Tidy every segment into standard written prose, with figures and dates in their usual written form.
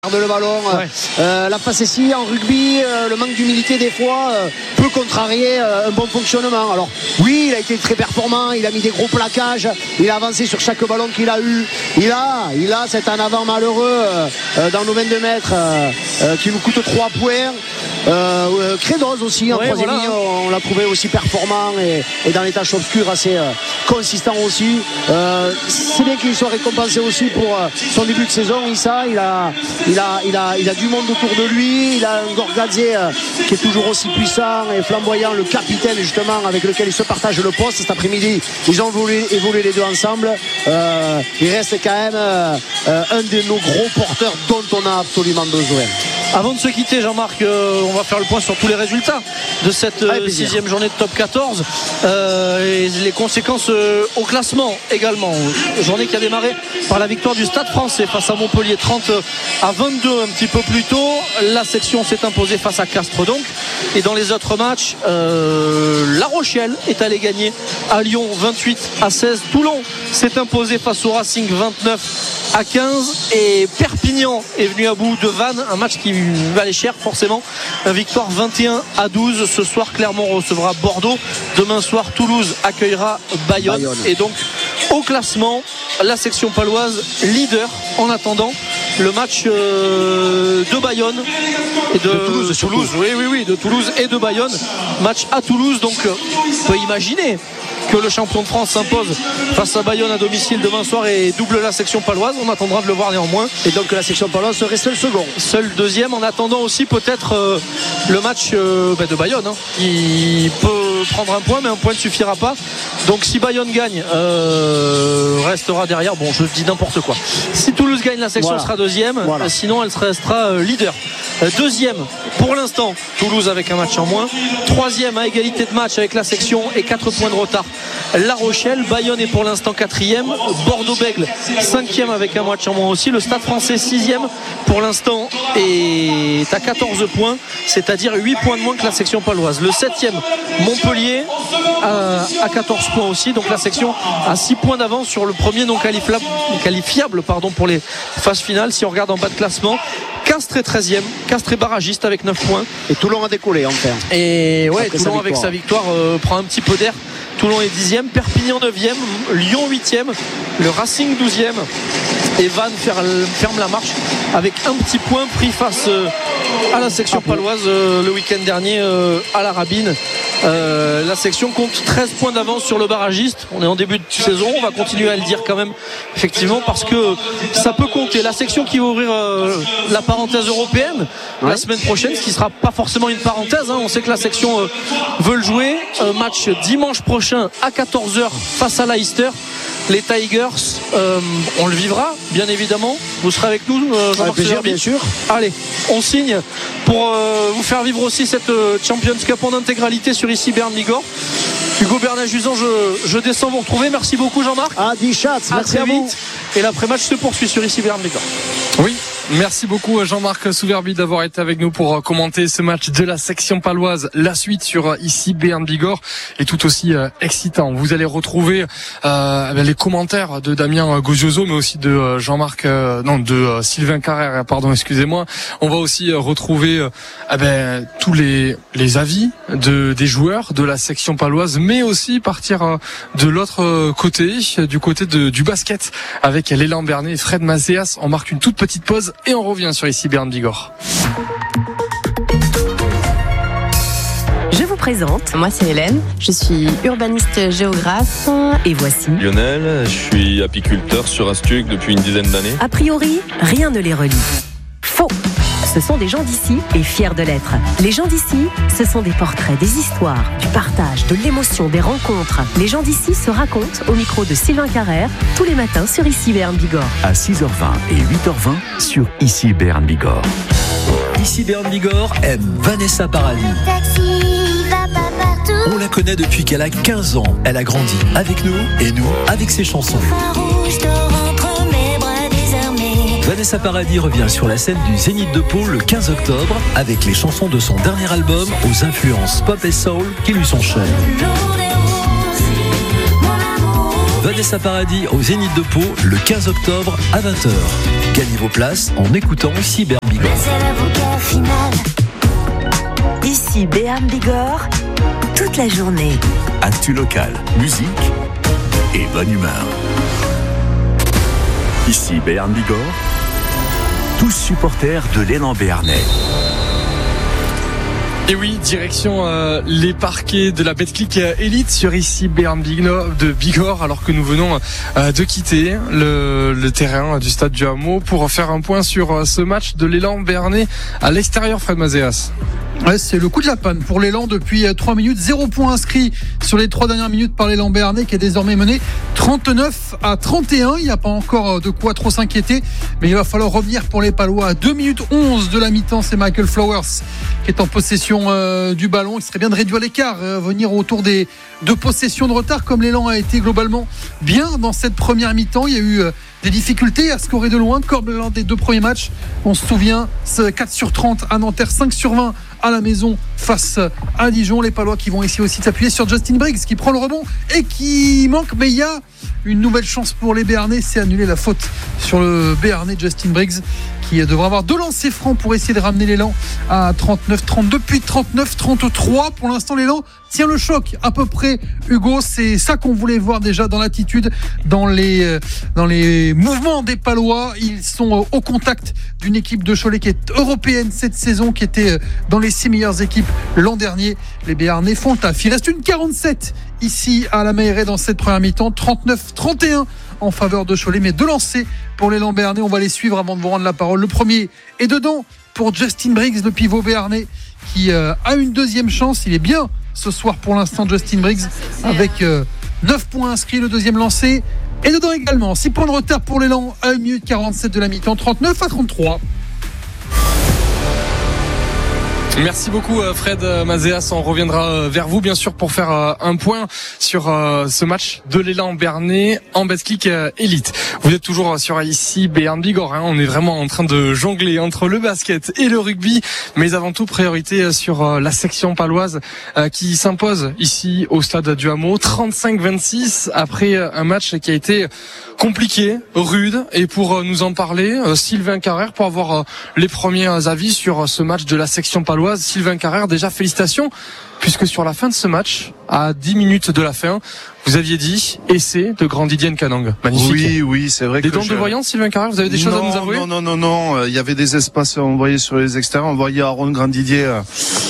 Le ballon, la facétie en rugby, le manque d'humilité des fois peut contrarier un bon fonctionnement. Alors oui, il a été très performant, il a mis des gros plaquages, il a avancé sur chaque ballon qu'il a eu. Il a cet en avant malheureux dans nos 22 mètres qui nous coûte 3 points. Crédose aussi en troisième ligne, on l'a trouvé aussi performant et dans les tâches obscures assez consistant aussi. C'est bien qu'il soit récompensé aussi pour son début de saison. Issa, il a du monde autour de lui, il a un Gorgadze qui est toujours aussi puissant et flamboyant, le capitaine justement avec lequel il se partage le poste. Cet après-midi ils ont évolué les deux ensemble. Il reste quand même un de nos gros porteurs dont on a absolument besoin. Avant de se quitter, Jean-Marc, on va faire le point sur tous les résultats de cette 6e journée de top 14 et les conséquences au classement également. Journée qui a démarré par la victoire du Stade Français face à Montpellier 30-22 un petit peu plus tôt. La section s'est imposée face à Castres donc. Et dans les autres matchs, La Rochelle est allé gagner à Lyon 28-16. Toulon s'est imposé face au Racing 29-15 et Perpignan est venu à bout de Vannes, un match qui valait cher forcément. Victoire 21-12. Ce soir Clermont recevra Bordeaux. Demain soir Toulouse accueillera Bayonne. Et donc au classement, la section paloise leader en attendant le match de Bayonne et de Toulouse. Oui, de Toulouse et de Bayonne. Match à Toulouse, donc on peut imaginer que le champion de France s'impose face à Bayonne à domicile demain soir et double la section paloise. On attendra de le voir néanmoins. Et donc la section paloise serait seul second. Seul deuxième, en attendant aussi peut-être le match de Bayonne qui peut prendre un point, mais un point ne suffira pas. Donc si Bayonne gagne, restera derrière. Bon, je dis n'importe quoi. Si Toulouse gagne, la section sera deuxième. Sinon, elle restera leader. Deuxième pour l'instant, Toulouse avec un match en moins. Troisième à égalité de match avec la section et 4 points de retard, La Rochelle. Bayonne est pour l'instant quatrième. Bordeaux-Bègles cinquième avec un match en moins aussi. Le Stade Français sixième pour l'instant est à 14 points, c'est-à-dire 8 points de moins que la section paloise. Le septième, Montpellier à 14 points aussi. Donc la section a 6 points d'avance sur le premier non qualifiable pour les phases finales. Si on regarde en bas de classement, Castres est 13e, Castres est barragiste avec 9 points. Et Toulon a décollé enfin. Et Toulon avec sa victoire prend un petit peu d'air. Toulon est 10e, Perpignan 9e, Lyon 8e, le Racing 12e et Vannes ferme la marche avec un petit point pris face à la section paloise le week-end dernier à la Rabine. La section compte 13 points d'avance sur le barragiste. On est en début de saison, on va continuer à le dire quand même effectivement parce que ça peut compter. La section qui va ouvrir la parenthèse européenne la semaine prochaine, ce qui sera pas forcément une parenthèse, on sait que la section veut le jouer. Match dimanche prochain à 14h face à Leicester. Les Tigers, on le vivra bien évidemment. Vous serez avec nous, Jean-Marc Souverbi, bien sûr. Allez, on signe pour vous faire vivre aussi cette Champions Cup en intégralité sur ici Berne Bigorre. Hugo Bernat-Jusan, je descends vous retrouver. Merci beaucoup Jean-Marc. Merci à vous. Et l'après-match se poursuit sur ici Berne Bigorre. Oui. Merci beaucoup Jean-Marc Souverbi d'avoir été avec nous pour commenter ce match de la section paloise. La suite sur ici Berne Bigorre est tout aussi excitant. Vous allez retrouver les commentaires de Damien Gozioso, mais aussi de de Sylvain Carrère, excusez-moi. On va aussi retrouver tous les avis des joueurs de la section paloise, mais aussi partir de l'autre côté, du côté du basket avec l'élan Bernet et Fred Mazéas. On marque une toute petite pause et on revient sur ici Berne Bigorre. Je vous présente, moi c'est Hélène, je suis urbaniste géographe et voici Lionel, je suis apiculteur sur Astuc depuis une dizaine d'années. A priori, rien ne les relie. Faux! Ce sont des gens d'ici et fiers de l'être. Les gens d'ici, ce sont des portraits, des histoires, du partage, de l'émotion, des rencontres. Les gens d'ici se racontent au micro de Sylvain Carrère tous les matins sur ici Berne Bigorre. À 6h20 et 8h20 sur ici Berne Bigorre. Ici Berne Bigorre aime Vanessa Paradis. On la connaît depuis qu'elle a 15 ans. Elle a grandi avec nous et nous avec ses chansons. Vanessa Paradis revient sur la scène du Zénith de Pau le 15 octobre avec les chansons de son dernier album aux influences pop et soul qui lui sont chères. Vanessa Paradis au Zénith de Pau le 15 octobre à 20h. Gagnez vos places en écoutant ici Béarn Bigorre. Ici Béarn Bigorre, toute la journée. Actu local, musique et bonne humeur. Ici Béarn Bigorre, tous supporters de l'élan béarnais. Et oui, direction les parquets de la Betclic Elite sur ici Béarn de Bigorre, alors que nous venons de quitter le terrain du stade du Hameau pour faire un point sur ce match de l'élan béarnais à l'extérieur, Fred Mazéas. Ouais, c'est le coup de la panne pour l'élan depuis 3 minutes. 0 points inscrits sur les 3 dernières minutes par l'élan béarnais qui est désormais mené 39-31. Il n'y a pas encore de quoi trop s'inquiéter, mais il va falloir revenir pour les Palois. À 2 minutes 11 de la mi-temps, c'est Michael Flowers qui est en possession du ballon. Il serait bien de réduire l'écart, venir autour des 2 possessions de retard, comme l'élan a été globalement bien dans cette première mi-temps. Il y a eu des difficultés à scorer de loin comme lors des 2 premiers matchs. On se souvient, 4 sur 30 à Nanterre, 5 sur 20 à la maison face à Dijon. Les Palois qui vont essayer aussi de s'appuyer sur Justin Briggs qui prend le rebond et qui manque, mais il y a une nouvelle chance pour les Béarnais, c'est annuler la faute sur le Béarnais Justin Briggs qui devra avoir 2 lancers francs pour essayer de ramener l'élan à 39-32 puis 39-33. Pour l'instant l'élan tient le choc à peu près, Hugo, c'est ça qu'on voulait voir déjà dans l'attitude, dans les mouvements des Palois. Ils sont au contact d'une équipe de Cholet qui est européenne cette saison, qui était dans les 6 meilleures équipes l'an dernier. Les Béarnais font le taf. Il reste une 47 ici à la Mailleraie dans cette première mi-temps, 39-31 en faveur de Cholet, mais 2 lancers pour l'élan béarnais. On va les suivre avant de vous rendre la parole. Le premier est dedans pour Justin Briggs, le pivot béarnais qui a une deuxième chance. Il est bien ce soir pour l'instant, Justin Briggs, avec 9 points inscrits. Le deuxième lancé est dedans également. 6 points de retard pour l'élan à 1 minute 47 de la mi-temps, 39-33. Merci beaucoup Fred Mazéas, on reviendra vers vous bien sûr pour faire un point sur ce match de l'élan béarnais en Betclic Elite. Vous êtes toujours sur ici Béarn Bigorre, on est vraiment en train de jongler entre le basket et le rugby, mais avant tout priorité sur la section paloise qui s'impose ici au stade du Hameau 35-26 après un match qui a été compliqué, rude, et pour nous en parler, Sylvain Carrère pour avoir les premiers avis sur ce match de la section paloise. Sylvain Carrère, déjà félicitations, puisque sur la fin de ce match, à 10 minutes de la fin, vous aviez dit essai de grand Didier Nkanang. Magnifique. Oui, c'est vrai. Des dents de voyance, Sylvain Carrère, vous avez des choses à nous avouer? Non. Il y avait des espaces, on voyait sur les extérieurs, on voyait Aaron Grandidier.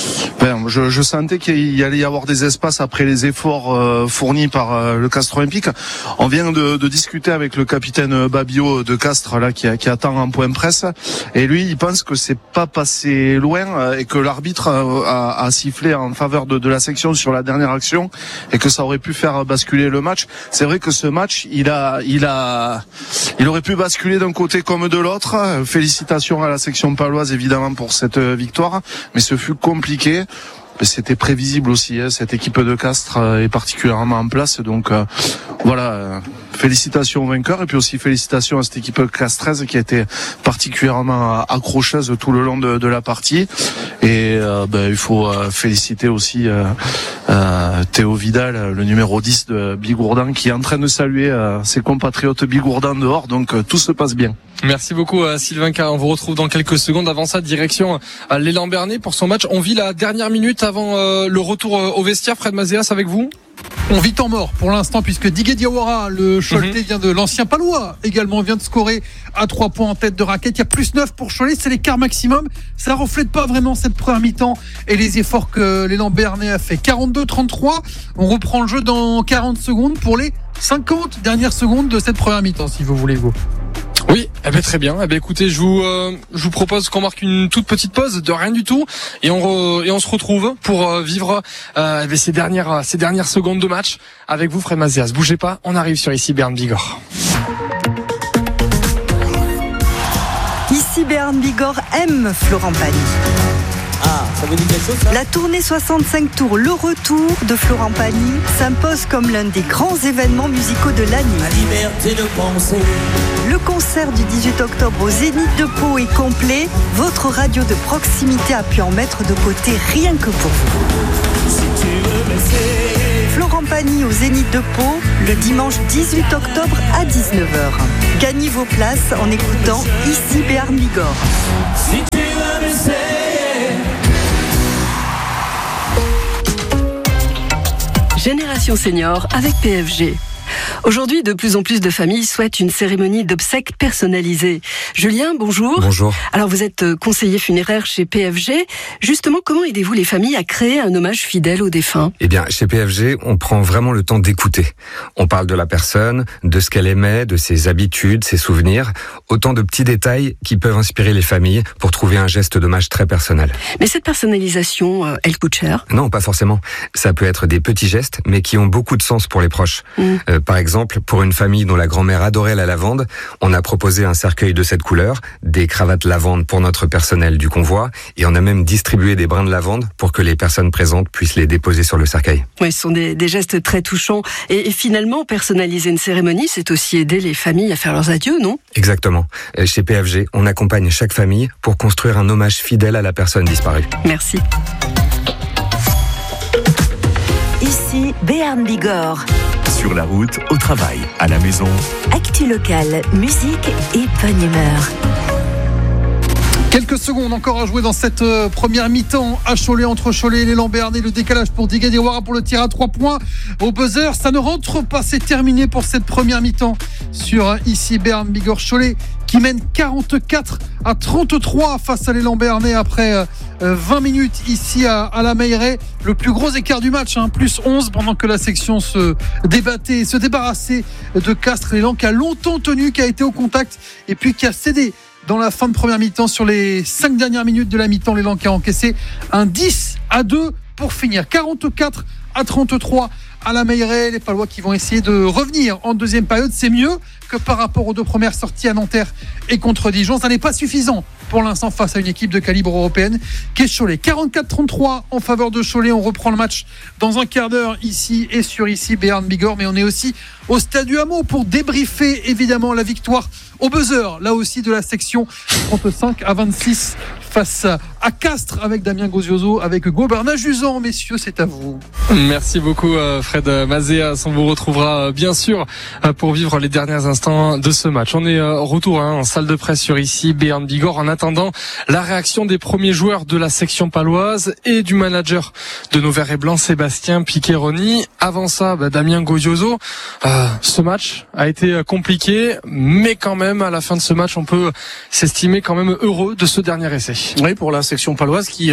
Je sentais qu'il y allait y avoir des espaces après les efforts fournis par le Castres Olympique. On vient de discuter avec le capitaine Babio de Castres là qui attend un point presse, et lui il pense que c'est pas passé loin et que l'arbitre a sifflé en faveur de la section sur la dernière action et que ça aurait pu faire basculer le match. C'est vrai que ce match il aurait pu basculer d'un côté comme de l'autre. Félicitations à la section paloise évidemment pour cette victoire, mais ce fut compliqué. C'était prévisible aussi, cette équipe de Castres est particulièrement en place, donc voilà, félicitations aux vainqueurs et puis aussi félicitations à cette équipe castraise qui a été particulièrement accrocheuse tout le long de la partie, et il faut féliciter aussi Théo Vidal, le numéro 10 de Bigourdan, qui est en train de saluer ses compatriotes Bigourdan dehors, donc tout se passe bien. Merci beaucoup Sylvain Carrère, on vous retrouve dans quelques secondes. Avant ça, direction l'élan béarnais pour son match. On vit la dernière minute avant le retour au vestiaire. Fred Mazéas avec vous. On vit en mort pour l'instant puisque Didier Diawara, le Choletais, vient de l'ancien Palois, également vient de scorer à 3 points en tête de raquette. Il y a plus 9 pour Cholet, c'est l'écart maximum. Ça reflète pas vraiment cette première mi-temps et les efforts que l'élan béarnais a fait. 42-33, on reprend le jeu dans 40 secondes pour les 50 dernières secondes de cette première mi-temps, si vous voulez, Hugo. Oui, très bien. Écoutez, je vous propose qu'on marque une toute petite pause de rien du tout et on se retrouve pour vivre ces dernières secondes de match avec vous, Fred Mazéas. Bougez pas, on arrive sur ici Béarn Bigorre. Ici Béarn Bigorre aime Florent Pagny. La tournée 65 tours, le retour de Florent Pagny, s'impose comme l'un des grands événements musicaux de l'année. La liberté de penser. Le concert du 18 octobre au Zénith de Pau est complet. Votre radio de proximité a pu en mettre de côté rien que pour vous. Si tu veux baisser. Florent Pagny au Zénith de Pau, le dimanche 18 octobre à 19h. Gagnez vos places en écoutant ici Béarn Bigorre. Si tu veux baisser. Génération Senior avec PFG. Aujourd'hui, de plus en plus de familles souhaitent une cérémonie d'obsèques personnalisée. Julien, bonjour. Bonjour. Alors, vous êtes conseiller funéraire chez PFG. Justement, comment aidez-vous les familles à créer un hommage fidèle aux défunts ? Eh bien, chez PFG, on prend vraiment le temps d'écouter. On parle de la personne, de ce qu'elle aimait, de ses habitudes, ses souvenirs. Autant de petits détails qui peuvent inspirer les familles pour trouver un geste d'hommage très personnel. Mais cette personnalisation, elle coûte cher ? Non, pas forcément. Ça peut être des petits gestes, mais qui ont beaucoup de sens pour les proches. Par exemple, pour une famille dont la grand-mère adorait la lavande, on a proposé un cercueil de cette couleur, des cravates lavande pour notre personnel du convoi, et on a même distribué des brins de lavande pour que les personnes présentes puissent les déposer sur le cercueil. Oui, ce sont des gestes très touchants. Et finalement, personnaliser une cérémonie, c'est aussi aider les familles à faire leurs adieux, non ? Exactement. Chez PFG, on accompagne chaque famille pour construire un hommage fidèle à la personne disparue. Merci. Ici Béarn Bigorre. Sur la route, au travail, à la maison. Actu locale, musique et bonne humeur. Quelques secondes encore à jouer dans cette première mi-temps à Cholet, entre Cholet et les Lambernais. Le décalage pour Digadiwara pour le tir à 3 points au buzzer. Ça ne rentre pas, c'est terminé pour cette première mi-temps sur ici Béarn Bigorre. Cholet qui mène 44-33 face à les Lambernais après 20 minutes ici à la Meilleray. Le plus gros écart du match, plus 11, pendant que la section se débattait et se débarrassait de Castres. L'élan qui a longtemps tenu, qui a été au contact et puis qui a cédé dans la fin de première mi-temps. Sur les 5 dernières minutes de la mi-temps, l'élan qui a encaissé un 10-2 pour finir 44-33 à la Meilleray. Les Palois qui vont essayer de revenir en deuxième période. C'est mieux que par rapport aux 2 premières sorties à Nanterre et contre Dijon. Ça n'est pas suffisant pour l'instant face à une équipe de calibre européenne qui est Cholet. 44-33 en faveur de Cholet. On reprend le match dans un quart d'heure ici et sur ici Béarn Bigorre, mais on est aussi au Stade du Hameau pour débriefer évidemment la victoire au buzzer, là aussi de la section 35-26 face à Castres avec Damien Gozioso, avec Hugo Bernat-Juzan. Messieurs, c'est à vous. Merci beaucoup Fred Mazéas. On vous retrouvera bien sûr pour vivre les derniers instants de ce match. On est retour en salle de presse sur ici Béarn Bigorre, en attendant la réaction des premiers joueurs de la section paloise et du manager de nos Verts et Blancs, Sébastien Piccheroni. Avant ça, Damien Gozioso. Ce match a été compliqué, mais quand même à la fin de ce match on peut s'estimer quand même heureux de ce dernier essai. Oui, pour la section paloise qui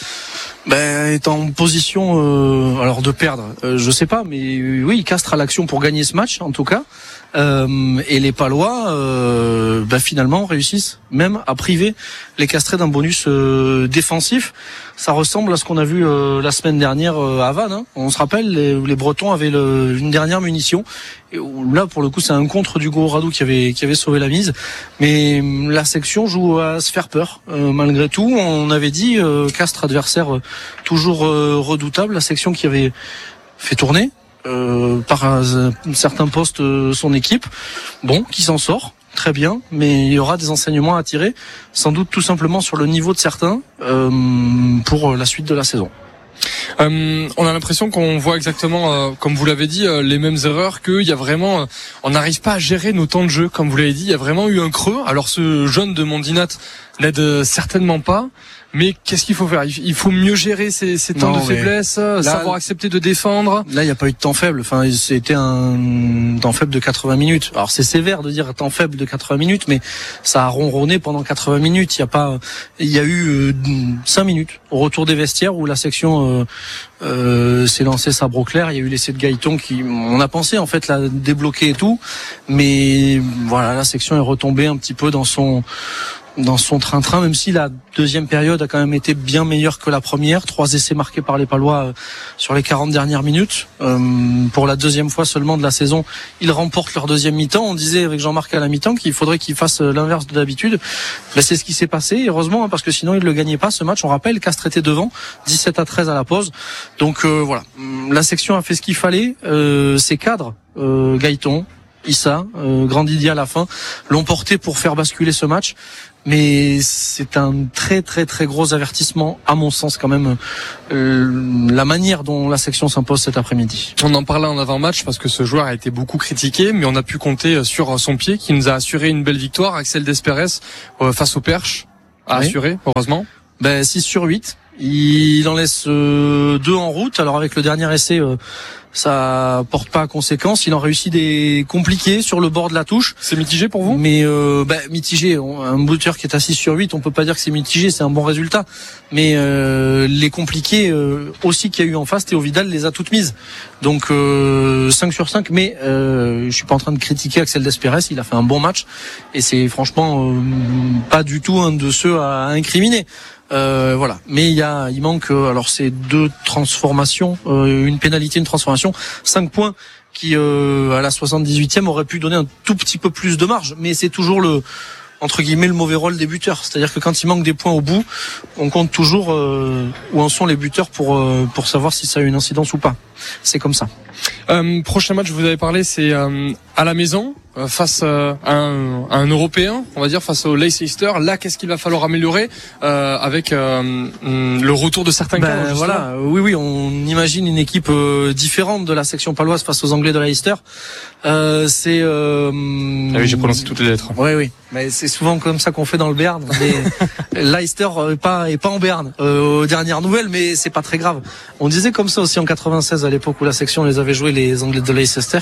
est en position alors de perdre, je sais pas, mais oui, Castres a l'action pour gagner ce match en tout cas. Et les Palois finalement réussissent même à priver les Castrais d'un bonus défensif. Ça ressemble à ce qu'on a vu la semaine dernière à Vannes. On se rappelle, les Bretons avaient une dernière munition. Et là, pour le coup, c'est un contre du Gros Radou qui avait sauvé la mise. Mais la section joue à se faire peur. Malgré tout, on avait dit Castres adversaire toujours redoutable. La section qui avait fait tourner par un certain poste son équipe, qui s'en sort très bien, mais il y aura des enseignements à tirer, sans doute tout simplement sur le niveau de certains pour la suite de la saison. On a l'impression qu'on voit exactement, comme vous l'avez dit, les mêmes erreurs, qu'il y a vraiment, on n'arrive pas à gérer nos temps de jeu, comme vous l'avez dit, il y a vraiment eu un creux. Alors ce jeune de Mondinat n'aide certainement pas. Mais qu'est-ce qu'il faut faire ? Il faut mieux gérer ces temps de faiblesse, savoir accepter de défendre. Là, il n'y a pas eu de temps faible. Enfin, c'était un temps faible de 80 minutes. Alors, c'est sévère de dire temps faible de 80 minutes, mais ça a ronronné pendant 80 minutes. Il y a eu 5 minutes au retour des vestiaires où la section s'est lancée sabre au clair. Il y a eu l'essai de Gaëton qui, on a pensé en fait la débloquer et tout, mais voilà, la section est retombée un petit peu dans son dans son train-train, même si la deuxième période a quand même été bien meilleure que la première. 3 essais marqués par les Palois sur les 40 dernières minutes. Pour la deuxième fois seulement de la saison, ils remportent leur deuxième mi-temps. On disait avec Jean-Marc à la mi-temps qu'il faudrait qu'ils fassent l'inverse de d'habitude. C'est ce qui s'est passé, heureusement, parce que sinon ils ne le gagnaient pas ce match. On rappelle, Castres était devant, 17-13 à la pause. Donc voilà, la section a fait ce qu'il fallait. Ses cadres, Gaëton, Issa, Grand Didier à la fin, l'ont porté pour faire basculer ce match. Mais c'est un très très très gros avertissement, à mon sens quand même, la manière dont la section s'impose cet après-midi. On en parlait en avant-match parce que ce joueur a été beaucoup critiqué, mais on a pu compter sur son pied qui nous a assuré une belle victoire. Axel Desperes face au Perche a assuré, heureusement. 6/8. Il en laisse 2 en route. Alors avec le dernier essai, ça porte pas à conséquence. Il en réussit des compliqués sur le bord de la touche. C'est mitigé pour vous? Mais mitigé. Un buteur qui est à 6/8, on peut pas dire que c'est mitigé, c'est un bon résultat. Mais les compliqués aussi qu'il y a eu en face, Théo Vidal les a toutes mises. Donc 5/5. Mais je suis pas en train de critiquer Axel Desperes. Il a fait un bon match et c'est franchement pas du tout un de ceux à incriminer. Voilà, mais il manque alors c'est 2 transformations, une pénalité, une transformation, 5 points qui à la 78e auraient pu donner un tout petit peu plus de marge, mais c'est toujours le entre guillemets le mauvais rôle des buteurs, c'est-à-dire que quand il manque des points au bout, on compte toujours où en sont les buteurs pour savoir si ça a une incidence ou pas. C'est comme ça. Prochain match, vous avez parlé, c'est à la maison face à un Européen, on va dire, face au Leicester. Là, qu'est-ce qu'il va falloir améliorer avec le retour de certains cadres, voilà, oui, on imagine une équipe différente de la section paloise face aux Anglais de Leicester. C'est ah oui, j'ai prononcé toutes les lettres. Oui, mais c'est souvent comme ça qu'on fait dans le Béarn. Mais Leicester est pas en Béarn aux dernières nouvelles, mais c'est pas très grave. On disait comme ça aussi en 96 à l'époque où la section les avait joués, les Anglais de Leicester.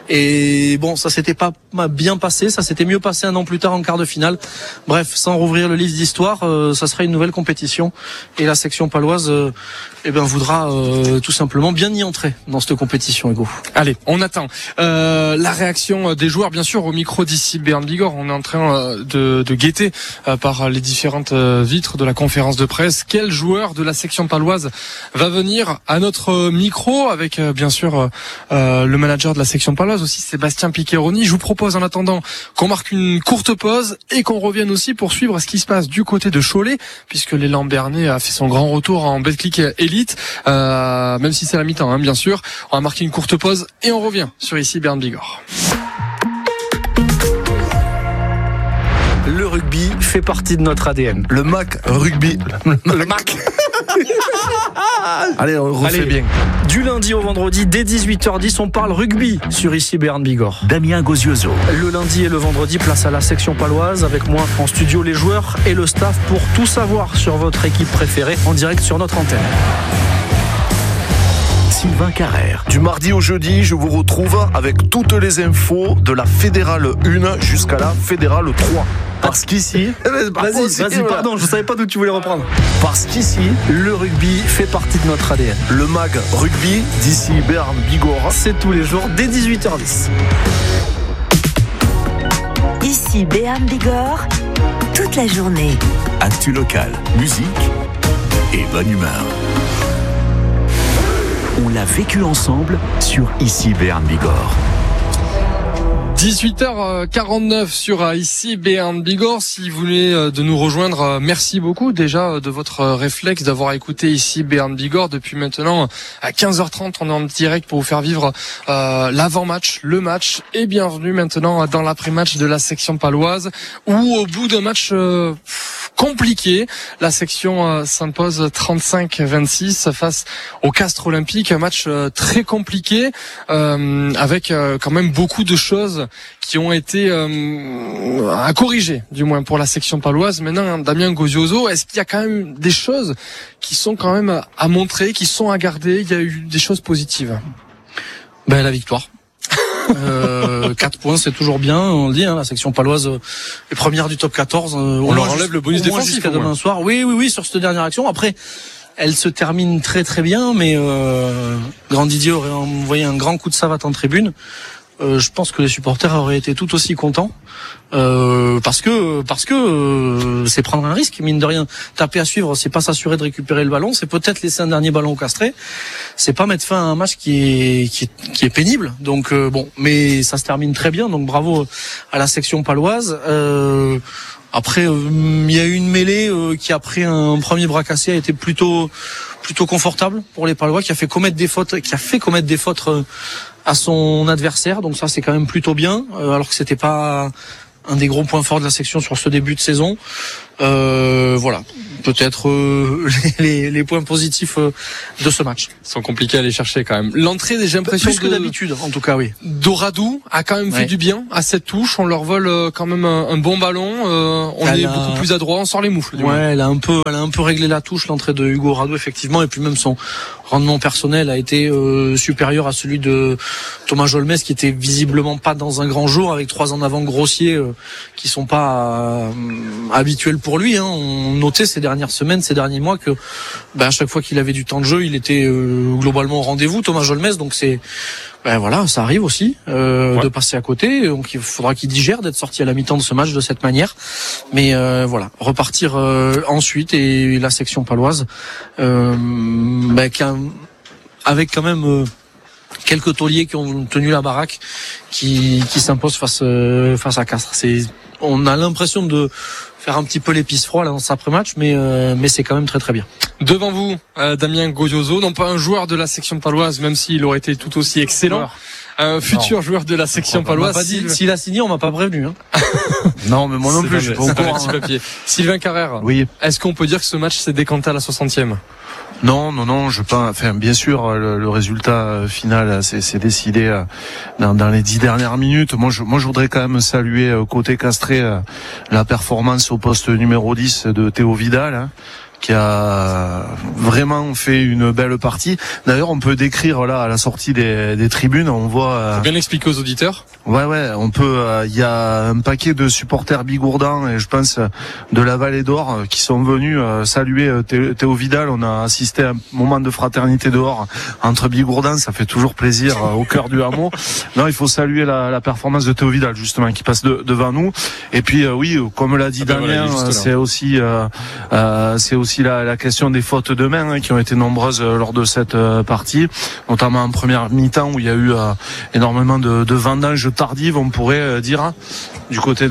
Et bon, ça s'était pas bien passé, ça s'était mieux passé un an plus tard en quart de finale. Bref, sans rouvrir le livre d'histoire, ça sera une nouvelle compétition et la section paloise voudra tout simplement bien y entrer dans cette compétition, Hugo. Allez, on attend la réaction des joueurs, bien sûr, au micro d'ici Béarn Bigorre. On est en train de guetter par les différentes vitres de la conférence de presse quel joueur de la section paloise va venir à notre micro avec bien sûr le manager de la section paloise aussi, Sébastien Piccheroni. Je vous propose en attendant qu'on marque une courte pause et qu'on revienne aussi pour suivre ce qui se passe du côté de Cholet, puisque l'élan béarnais a fait son grand retour en Betclic Elite, même si c'est la mi-temps, bien sûr. On va marquer une courte pause et on revient sur ici Béarn Bigorre. Le rugby fait partie de notre ADN. Le MAC rugby. Le MAC. Allez, on refait bien. Du lundi au vendredi, dès 18h10, on parle rugby sur ici Béarn Bigorre. Damien Gozioso. Le lundi et le vendredi, place à la section paloise. Avec moi en studio, les joueurs et le staff pour tout savoir sur votre équipe préférée en direct sur notre antenne. Sylvain Carrère. Du mardi au jeudi, je vous retrouve avec toutes les infos de la Fédérale 1 jusqu'à la Fédérale 3. Parce qu'ici... Vas-y, pardon, je savais pas d'où tu voulais reprendre. Parce qu'ici, le rugby fait partie de notre ADN. Le MAG rugby d'ici Béarn Bigorre, c'est tous les jours dès 18h10. Ici Béarn Bigorre, toute la journée. Actu local, musique et bonne humeur. On l'a vécu ensemble sur ici Béarn Bigorre. 18h49 sur ici Béarn Bigorre. Si vous voulez de nous rejoindre, merci beaucoup déjà de votre réflexe d'avoir écouté ici Béarn Bigorre. Depuis maintenant à 15h30, on est en direct pour vous faire vivre l'avant-match, le match. Et bienvenue maintenant dans l'après-match de la section paloise où au bout d'un match compliqué, la section s'impose 35-26 face au Castres Olympique. Un match très compliqué avec quand même beaucoup de choses qui ont été à corriger, du moins pour la section paloise. Maintenant, Damien Gozioso, est-ce qu'il y a quand même des choses qui sont quand même à montrer, qui sont à garder? Il y a eu des choses positives. La victoire. 4 points, c'est toujours bien. On le dit, la section paloise est première du top 14. On leur enlève le bonus défensif jusqu'à demain soir. Oui, sur cette dernière action. Après, elle se termine très très bien, mais Grand Didier aurait envoyé un grand coup de savate en tribune. je pense que les supporters auraient été tout aussi contents. Parce que c'est prendre un risque, mine de rien. Taper à suivre, c'est pas s'assurer de récupérer le ballon, c'est peut-être laisser un dernier ballon au Castré, c'est pas mettre fin à un match qui est pénible. Donc mais ça se termine très bien, donc bravo à la section paloise. Après, il y a eu une mêlée qui, après un premier bras cassé, a été plutôt confortable pour les Palois, qui a fait commettre des fautes à son adversaire. Donc ça, c'est quand même plutôt bien, alors que c'était pas un des gros points forts de la section sur ce début de saison. Voilà, peut-être les points positifs de ce match. Ils sont compliqués à aller chercher quand même. L'entrée, j'ai l'impression plus que d'habitude, en tout cas, oui. Doradou a quand même fait du bien à cette touche. On leur vole quand même un bon ballon. On est beaucoup plus adroit, on sort les moufles. Elle a un peu réglé la touche, l'entrée de Hugo Radou, effectivement, et puis même son rendement personnel a été supérieur à celui de Thomas Jolmès, qui était visiblement pas dans un grand jour, avec 3 en avant grossiers qui sont pas habituels pour lui. On notait ces dernières semaines, ces derniers mois que à chaque fois qu'il avait du temps de jeu, il était globalement au rendez-vous, Thomas Jolmès. Donc c'est voilà, ça arrive aussi de passer à côté. Donc il faudra qu'il digère d'être sorti à la mi-temps de ce match de cette manière. Mais voilà, repartir ensuite, et la section paloise avec quand même quelques tauliers qui ont tenu la baraque, qui s'imposent face à Castres. On a l'impression de faire un petit peu l'épice froid là dans cet après-match, mais c'est quand même très très bien. Devant vous, Damien Gozioso, non pas un joueur de la section paloise, même s'il aurait été tout aussi excellent. Un futur joueur de la section paloise. S'il a signé, on m'a pas prévenu. Non, mais moi non plus, je suis pas au courant. Sylvain Carrère. Oui. Est-ce qu'on peut dire que ce match s'est décanté à la 60e? Non, je pense. Enfin, bien sûr, le résultat final c'est décidé dans les 10 dernières minutes. Moi, je voudrais quand même saluer côté Castré la performance au poste numéro 10 de Théo Vidal, qui a vraiment fait une belle partie. D'ailleurs, on peut décrire là à la sortie des tribunes, on voit. Faut bien expliquer aux auditeurs. Ouais, on peut. Il y a un paquet de supporters bigourdans, et je pense de la Vallée d'Or, qui sont venus saluer Théo Vidal. On a assisté à un moment de fraternité dehors entre bigourdans, ça fait toujours plaisir au cœur du hameau. Non, il faut saluer la performance de Théo Vidal, justement, qui passe devant nous. Et puis oui, comme l'a dit Damien, c'est aussi la question des fautes de main qui ont été nombreuses lors de cette partie, notamment en première mi-temps où il y a eu énormément de vendanges tardives, on pourrait dire, du côté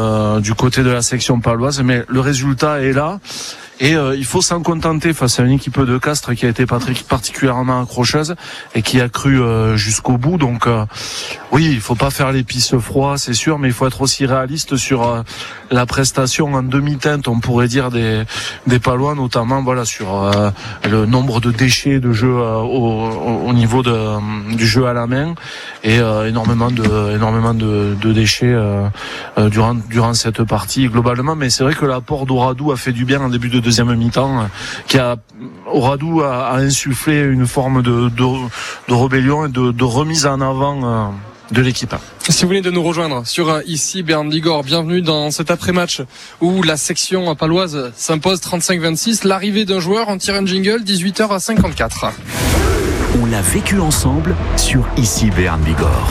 de la section paloise, mais le résultat est là. Et il faut s'en contenter face à une équipe de Castres qui a été particulièrement accrocheuse et qui a cru jusqu'au bout. Donc oui, il faut pas faire l'épice froid, c'est sûr, mais il faut être aussi réaliste sur la prestation en demi-teinte, on pourrait dire, des Palois, notamment sur le nombre de déchets de jeu au niveau du jeu à la main, et énormément de déchets durant cette partie globalement. Mais c'est vrai que l'apport d'Oradou a fait du bien en début de deuxième mi-temps, Oradou a insufflé une forme de rébellion et de remise en avant de l'équipe. Si vous venez de nous rejoindre sur ici Bern Bigorre, bienvenue dans cet après-match où la section paloise s'impose 35-26. L'arrivée d'un joueur, on tire un jingle, 18h54. On l'a vécu ensemble sur ici Bern Bigorre.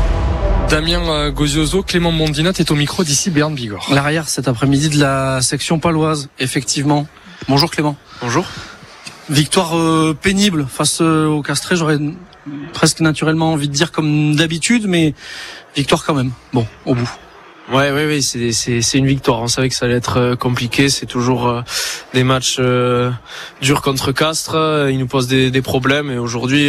Damien Gozioso, Clément Mondinat est au micro d'ici Bern Bigorre. L'arrière cet après-midi de la section paloise, effectivement. Bonjour Clément. Bonjour. Victoire pénible face au Castré, j'aurais presque naturellement envie de dire comme d'habitude, mais victoire quand même. Bon, au bout. Oui, c'est une victoire. On savait que ça allait être compliqué. C'est toujours des matchs durs contre Castres. Ils nous posent des problèmes. Et aujourd'hui,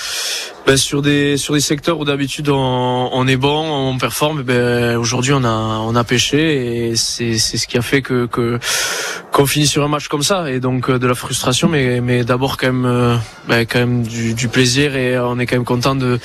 sur des secteurs où d'habitude on est bon, on performe, aujourd'hui on a pêché, et c'est ce qui a fait qu'on finit sur un match comme ça, et donc de la frustration, mais d'abord quand même du plaisir, et on est quand même content de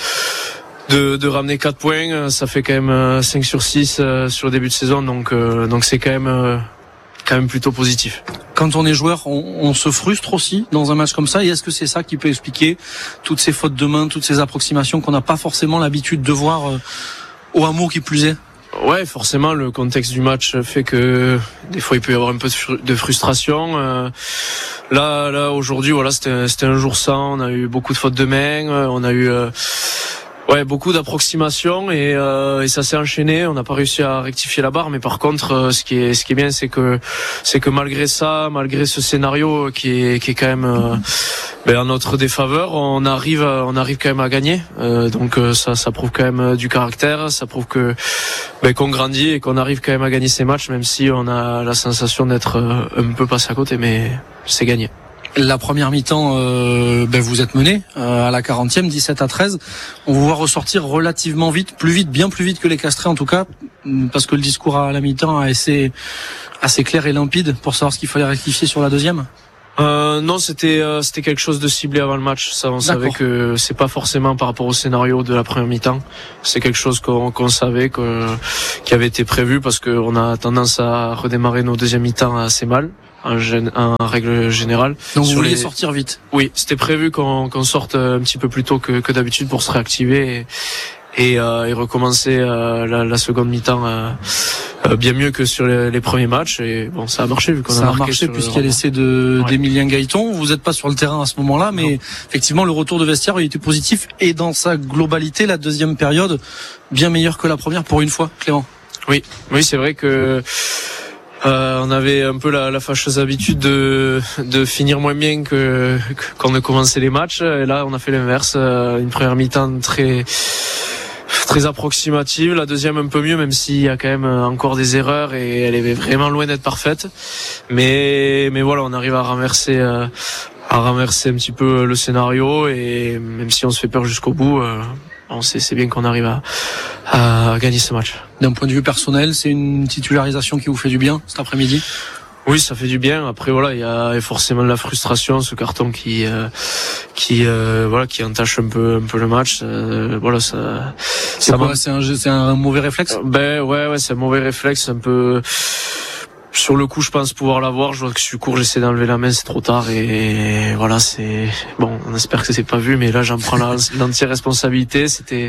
ramener 4 points. Ça fait quand même 5 sur 6 sur le début de saison, donc c'est quand même plutôt positif. Quand on est joueur, on se frustre aussi dans un match comme ça, et est-ce que c'est ça qui peut expliquer toutes ces fautes de main, toutes ces approximations qu'on n'a pas forcément l'habitude de voir au hameau, qui plus est? Ouais, forcément, le contexte du match fait que des fois il peut y avoir un peu de frustration. Là aujourd'hui, voilà, c'était un jour sans. On a eu beaucoup de fautes de main, on a eu Ouais, beaucoup d'approximations et ça s'est enchaîné. On n'a pas réussi à rectifier la barre, mais par contre, ce qui est bien, c'est que malgré ça, malgré ce scénario qui est quand même en notre défaveur, on arrive quand même à gagner. Donc ça prouve quand même du caractère, ça prouve qu'on grandit et qu'on arrive quand même à gagner ces matchs, même si on a la sensation d'être un peu passé à côté, mais c'est gagné. La première mi-temps, vous êtes mené à la 40e, 17-13. On vous voit ressortir relativement vite, bien plus vite que les Castrés en tout cas, parce que le discours à la mi-temps est assez clair et limpide pour savoir ce qu'il fallait rectifier sur la deuxième. Non, c'était quelque chose de ciblé avant le match. Ça, on savait que c'est pas forcément par rapport au scénario de la première mi-temps. C'est quelque chose qu'on savait qui avait été prévu parce qu'on a tendance à redémarrer nos deuxièmes mi-temps assez mal. En règle générale. Donc vous vouliez sortir vite? Oui, c'était prévu qu'on sorte un petit peu plus tôt que d'habitude pour se réactiver et recommencer la seconde mi-temps bien mieux que sur les premiers matchs. Et bon, ça a marché vu qu'on a marqué puisqu'il y a l'essai d'Emilien Gaëton. Vous n'êtes pas sur le terrain à ce moment-là, mais effectivement le retour de vestiaire il était positif et dans sa globalité la deuxième période bien meilleure que la première pour une fois, Clément. Oui, c'est vrai que on avait un peu la fâcheuse habitude de finir moins bien qu'on ne commençait les matchs. Et là, on a fait l'inverse. Une première mi-temps très approximative, la deuxième un peu mieux, même s'il y a quand même encore des erreurs et elle est vraiment loin d'être parfaite. Mais voilà, on arrive à renverser un petit peu le scénario et même si on se fait peur jusqu'au bout. C'est bien qu'on arrive à gagner ce match. D'un point de vue personnel, c'est une titularisation qui vous fait du bien cet après-midi? Oui, ça fait du bien. Après voilà, il y a forcément de la frustration, ce carton qui entache un peu le match. C'est un mauvais réflexe? Ouais, c'est un mauvais réflexe, un peu. Sur le coup, je pense pouvoir l'avoir. Je vois que je suis court, j'essaie d'enlever la main, c'est trop tard et voilà, c'est bon. On espère que c'est pas vu, mais là, j'en prends l'entière responsabilité. C'était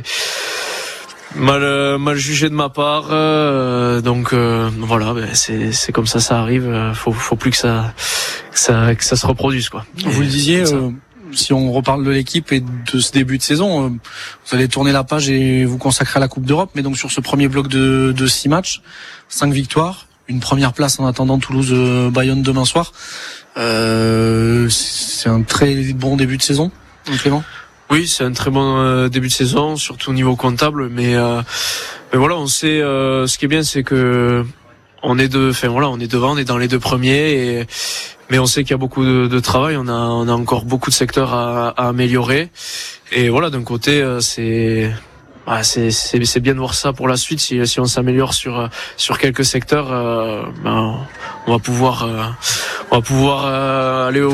mal jugé de ma part, donc voilà, c'est comme ça arrive. Faut plus que ça se reproduise quoi. Vous le disiez. Si on reparle de l'équipe et de ce début de saison, vous allez tourner la page et vous consacrer à la Coupe d'Europe. Mais donc sur ce premier bloc de 6 matchs, 5 victoires. Une première place en attendant Toulouse-Bayonne demain soir. C'est un très bon début de saison, Clément. Oui, c'est un très bon début de saison, surtout au niveau comptable. Mais voilà, on sait. Ce qui est bien, c'est que on est devant, on est dans les deux premiers. Mais on sait qu'il y a beaucoup de travail. On a encore beaucoup de secteurs à améliorer. Et voilà, d'un côté, c'est bien de voir ça pour la suite. Si on s'améliore sur quelques secteurs, on va pouvoir aller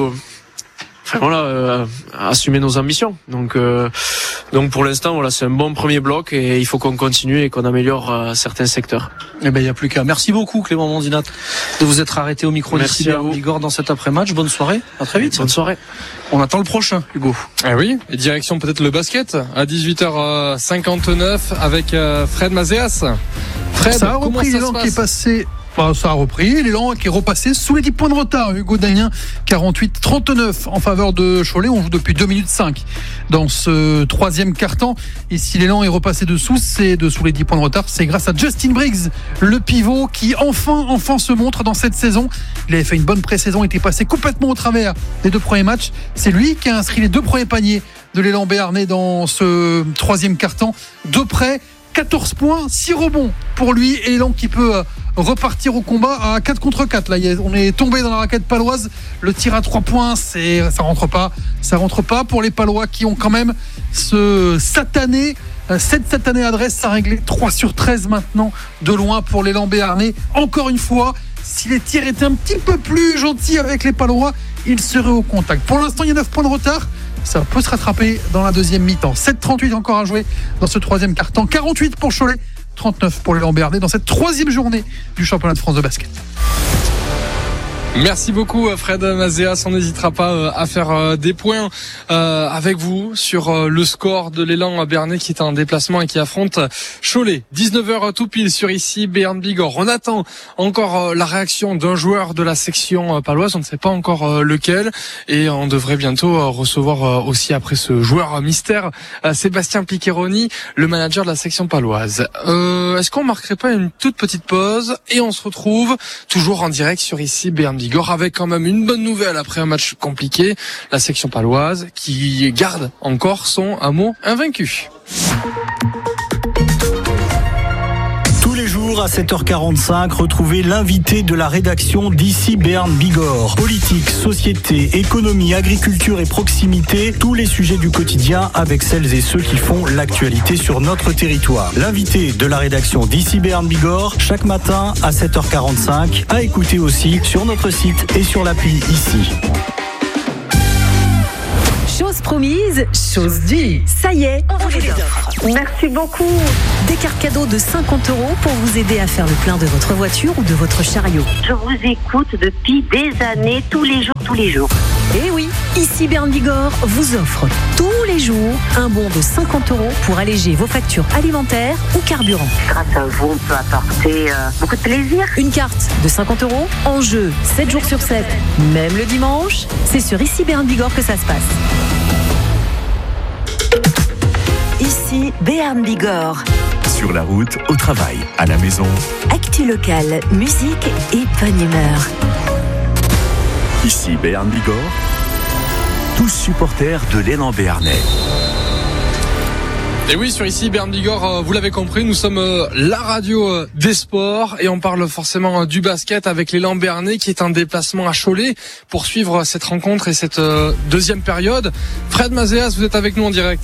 assumer nos ambitions. Donc pour l'instant, voilà, c'est un bon premier bloc et il faut qu'on continue et qu'on améliore certains secteurs. Eh ben, il n'y a plus qu'à. Merci beaucoup, Clément Mondinat, de vous être arrêté au micro d'ici Bigorre dans cet après-match. Bonne soirée. À très vite. Bonne soirée. On attend le prochain, Hugo. Ah oui. Et direction peut-être le basket à 18h59 avec Fred Mazéas. Fred, ça a repris l'élan qui est passé. Ça a repris, l'élan qui est repassé sous les 10 points de retard. Hugo Dagnien, 48-39 en faveur de Cholet. On joue depuis 2 minutes 5 dans ce troisième quart-temps. Et si l'élan est repassé dessous les 10 points de retard, c'est grâce à Justin Briggs, le pivot qui enfin se montre dans cette saison. Il avait fait une bonne pré-saison, était passé complètement au travers des 2 premiers matchs. C'est lui qui a inscrit les 2 premiers paniers de l'élan béarnais dans ce troisième quart-temps. De près, 14 points, 6 rebonds pour lui et l'élan qui peut repartir au combat à 4 contre 4. Là, on est tombé dans la raquette paloise. Le tir à 3 points, ça rentre pas pour les Palois qui ont quand même cette satanée adresse à régler. 3 sur 13 maintenant de loin pour l'élan béarnais. Encore une fois, si les tirs étaient un petit peu plus gentils avec les Palois, ils seraient au contact. Pour l'instant, il y a 9 points de retard. Ça peut se rattraper dans la deuxième mi-temps. 7-38 encore à jouer dans ce troisième quart-temps. 48 pour Cholet, 39 pour l'élan béarnais dans cette troisième journée du championnat de France de basket. Merci beaucoup Fred Mazéas, on n'hésitera pas à faire des points avec vous sur le score de l'élan Béarnais qui est en déplacement et qui affronte Cholet. 19h tout pile sur ici Béarn Bigorre. On attend encore la réaction d'un joueur de la section paloise, on ne sait pas encore lequel, et on devrait bientôt recevoir aussi après ce joueur mystère Sébastien Piccheroni, le manager de la section paloise. Est-ce qu'on marquerait pas une toute petite pause et on se retrouve toujours en direct sur ici Béarn Bigorre avec quand même une bonne nouvelle après un match compliqué, la section paloise qui garde encore son hameau invaincu. Tous les jours à 7h45, retrouvez l'invité de la rédaction d'ici Béarn Bigorre. Politique, société, économie, agriculture et proximité, tous les sujets du quotidien avec celles et ceux qui font l'actualité sur notre territoire. L'invité de la rédaction d'ici Béarn Bigorre, chaque matin à 7h45, à écouter aussi sur notre site et sur l'appli ici. Chose promise, chose due. Ça y est, on vous les offre. Merci beaucoup. Des cartes cadeaux de 50 € pour vous aider à faire le plein de votre voiture ou de votre chariot. Je vous écoute depuis des années, tous les jours. Et oui, ici Béarn Bigorre vous offre tous les jours un bon de 50 € pour alléger vos factures alimentaires ou carburant. Grâce à vous, on peut apporter beaucoup de plaisir. Une carte de 50 € en jeu 7 jours sur 7, même le dimanche. C'est sur ici Béarn Bigorre que ça se passe. Ici Béarn Bigorre. Sur la route, au travail, à la maison. Actu locale, musique et bonne humeur. Ici Béarn Bigorre, tous supporters de l'élan béarnais. Et oui, sur ici Béarn Bigorre, vous l'avez compris, nous sommes la radio des sports et on parle forcément du basket avec l'élan béarnais qui est en déplacement à Cholet pour suivre cette rencontre et cette deuxième période. Fred Mazéas, vous êtes avec nous en direct.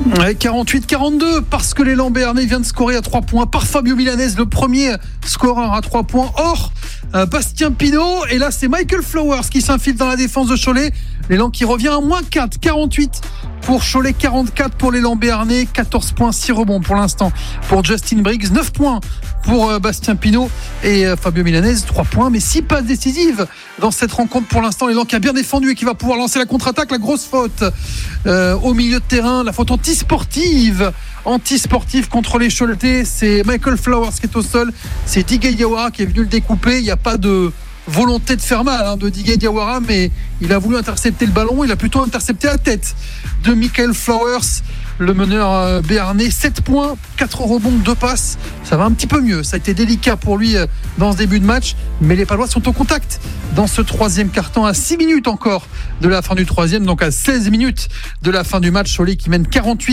48-42 parce que l'élan béarnais vient de scorer à 3 points par Fabio Milanese, le premier scoreur à 3 points hors Bastien Pinault, et là c'est Michael Flowers qui s'infile dans la défense de Cholet. L'élan qui revient à moins 4, 48 pour Cholet, 44 pour l'élan béarnais, 14 points, 6 rebonds pour l'instant pour Justin Briggs, 9 points pour Bastien Pinault et Fabio Milanese, 3 points mais 6 passes décisives dans cette rencontre pour l'instant. L'élan qui a bien défendu et qui va pouvoir lancer la contre-attaque. La grosse faute au milieu de terrain, la faute antisportive contre les Choletais. C'est Michael Flowers qui est au sol, c'est Digue Diawara qui est venu le découper. Il n'y a pas de volonté de faire mal de Digue Diawara, mais il a voulu intercepter le ballon. Il a plutôt intercepté la tête de Michael Flowers, le meneur béarnais. 7 points, 4 rebonds, 2 passes. Ça va un petit peu mieux. Ça a été délicat pour lui dans ce début de match, mais les Palois sont au contact dans ce troisième quart-temps à 6 minutes encore de la fin du troisième, donc à 16 minutes de la fin du match. Cholet qui mène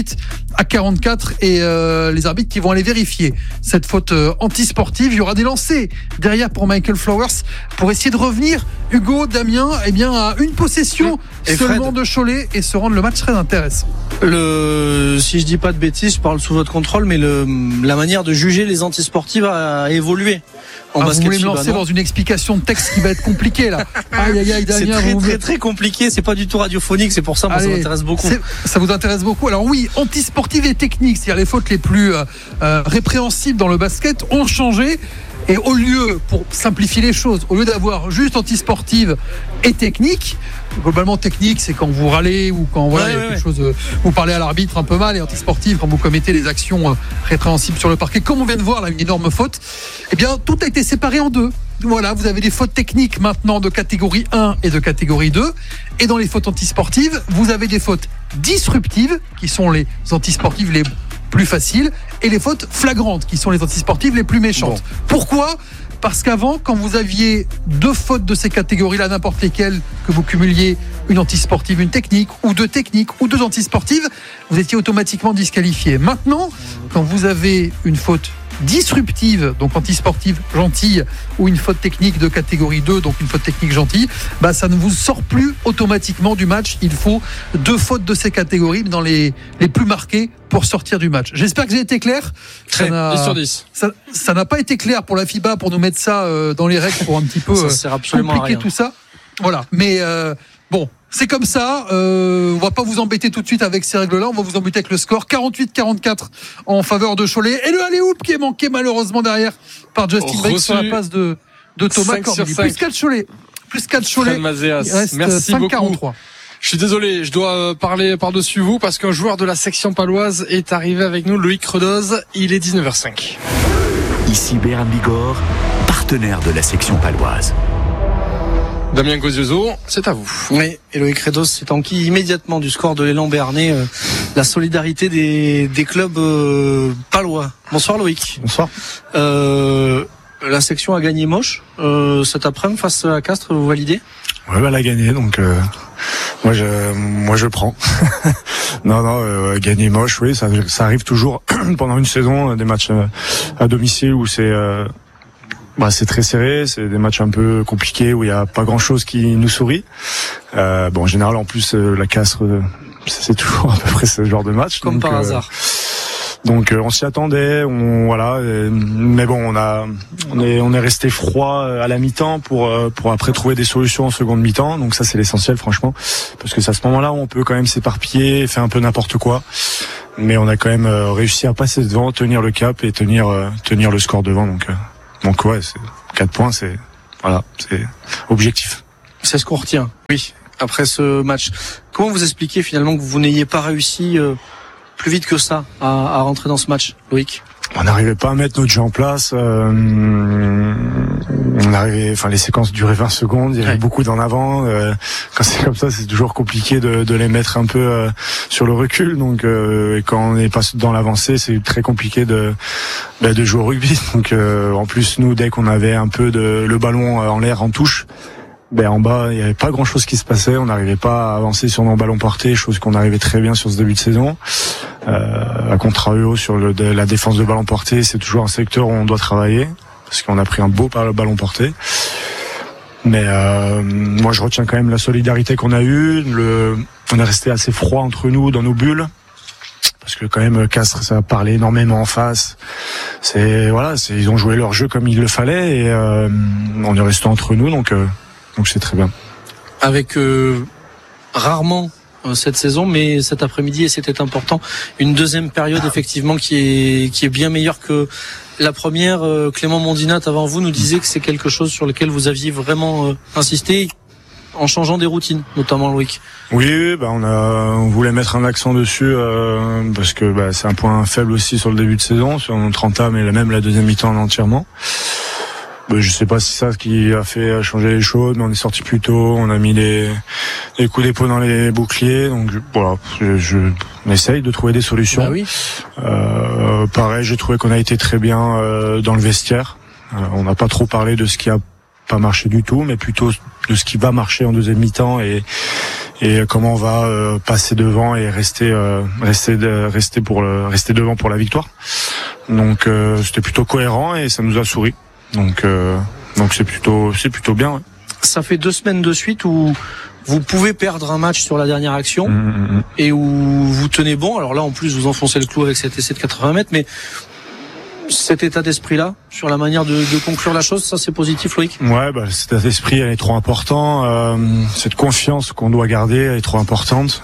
48-44 et les arbitres qui vont aller vérifier cette faute antisportive. Il y aura des lancers derrière pour Michael Flowers pour essayer de revenir, Hugo, Damien, à une possession seulement de Cholet et se rendre le match très intéressant. Si je dis pas de bêtises, je parle sous votre contrôle, mais la manière de juger les antisportives a évolué. Vous voulez me lancer dans une explication de texte qui va être compliquée là. Aïe, Damien, c'est très compliqué, c'est pas du tout radiophonique, c'est pour ça que ça m'intéresse beaucoup. Ça vous intéresse beaucoup. Alors oui, antisportive et technique, c'est-à-dire les fautes les plus répréhensibles dans le basket ont changé. Et au lieu, pour simplifier les choses, au lieu d'avoir juste antisportive et technique, globalement technique c'est quand vous râlez ou quand il y a quelque chose, vous parlez à l'arbitre un peu mal, et antisportive quand vous commettez des actions répréhensibles sur le parquet, comme on vient de voir là, une énorme faute. Eh bien tout a été séparé en deux. Voilà, vous avez des fautes techniques maintenant de catégorie 1 et de catégorie 2, et dans les fautes antisportives vous avez des fautes disruptives qui sont les antisportives les plus faciles, et les fautes flagrantes qui sont les antisportives les plus méchantes. Pourquoi ? Parce qu'avant, quand vous aviez 2 fautes de ces catégories-là, n'importe lesquelles, que vous cumuliez une antisportive, une technique, ou 2 techniques, ou 2 antisportives, vous étiez automatiquement disqualifié. Maintenant, quand vous avez une faute disruptive, donc antisportive gentille, ou une faute technique de catégorie 2, donc une faute technique gentille, ça ne vous sort plus automatiquement du match. Il faut 2 fautes de ces catégories dans les plus marquées pour sortir du match. J'espère que j'ai été clair. 10 sur 10. Ça n'a pas été clair pour la FIBA, pour nous mettre ça dans les règles, pour un petit peu compliquer tout ça. Voilà, mais bon, c'est comme ça. On va pas vous embêter tout de suite avec ces règles-là. On va vous embêter avec le score 48-44 en faveur de Cholet, et le alley-oop qui est manqué malheureusement derrière par Justin Briggs sur la passe de Thomas Corbelli. plus 4 Cholet. Mazéas. Il reste Merci 5,43. beaucoup. Je suis désolé, je dois parler par-dessus vous parce qu'un joueur de la section paloise est arrivé avec nous, Loïc Credoz. Il est 19h05. Ici Béarn Bigorre, partenaire de la section paloise. Damien Gozioso, c'est à vous. Oui, et Loïc Credoz s'est enquis immédiatement du score de l'élan béarnais, la solidarité des clubs palois. Bonsoir Loïc. Bonsoir. La section a gagné moche cet après-midi face à Castres, vous validez ? Ouais, elle a gagné, donc moi je prends. non, gagner moche, oui, ça arrive toujours pendant une saison, des matchs à domicile où c'est très serré, c'est des matchs un peu compliqués où il y a pas grand-chose qui nous sourit. En général, en plus, la Castres, c'est toujours à peu près ce genre de match. Comme par hasard. Donc on s'y attendait, mais bon, on est resté froid à la mi-temps pour après trouver des solutions en seconde mi-temps. Donc ça c'est l'essentiel franchement, parce que c'est à ce moment-là où on peut quand même s'éparpiller, faire un peu n'importe quoi. Mais on a quand même réussi à passer devant, tenir le cap et tenir le score devant. Donc ouais, c'est 4 points, c'est objectif. C'est ce qu'on retient. Oui, après ce match. Comment vous expliquez finalement que vous n'ayez pas réussi plus vite que ça à rentrer dans ce match, Loïc? On n'arrivait pas à mettre notre jeu en place. Les séquences duraient 20 secondes. Il y avait beaucoup d'en avant. Quand c'est comme ça, c'est toujours compliqué de les mettre un peu sur le recul. Donc, et quand on n'est pas dans l'avancée, c'est très compliqué de jouer au rugby. Donc, en plus, nous, dès qu'on avait un peu le ballon en l'air en touche, en bas, il n'y avait pas grand-chose qui se passait. On n'arrivait pas à avancer sur nos ballons portés, chose qu'on arrivait très bien sur ce début de saison. À contrario, sur la défense de ballon porté, c'est toujours un secteur où on doit travailler, parce qu'on a pris un beau ballon porté. Mais moi, je retiens quand même la solidarité qu'on a eue. On est resté assez froid entre nous, dans nos bulles. Parce que quand même, Castres, ça a parlé énormément en face. Ils ont joué leur jeu comme il le fallait, et on est resté entre nous, donc c'est très bien. Avec rarement cette saison, mais cet après-midi, et c'était important, une deuxième période effectivement qui est bien meilleure que la première. Clément Mondinat, avant vous, nous disait que c'est quelque chose sur lequel vous aviez vraiment insisté en changeant des routines, notamment Loïc. Oui, on voulait mettre un accent dessus parce que c'est un point faible aussi sur le début de saison, sur notre entame et même la deuxième mi-temps entièrement. Je sais pas si c'est ça qui a fait changer les choses, mais on est sorti plus tôt, on a mis des coups d'épaule dans les boucliers, donc on essaye de trouver des solutions. Oui. Pareil, j'ai trouvé qu'on a été très bien dans le vestiaire. On n'a pas trop parlé de ce qui a pas marché du tout, mais plutôt de ce qui va marcher en deuxième mi-temps et comment on va passer devant et rester devant pour la victoire. Donc c'était plutôt cohérent et ça nous a souri. Donc c'est plutôt bien. Ouais. Ça fait 2 semaines de suite où vous pouvez perdre un match sur la dernière action et où vous tenez bon. Alors là, en plus, vous enfoncez le clou avec cet essai de 80 mètres, mais cet état d'esprit-là, sur la manière de conclure la chose, ça c'est positif, Loïc? Ouais, cet état d'esprit, elle est trop important. Cette confiance qu'on doit garder, elle est trop importante.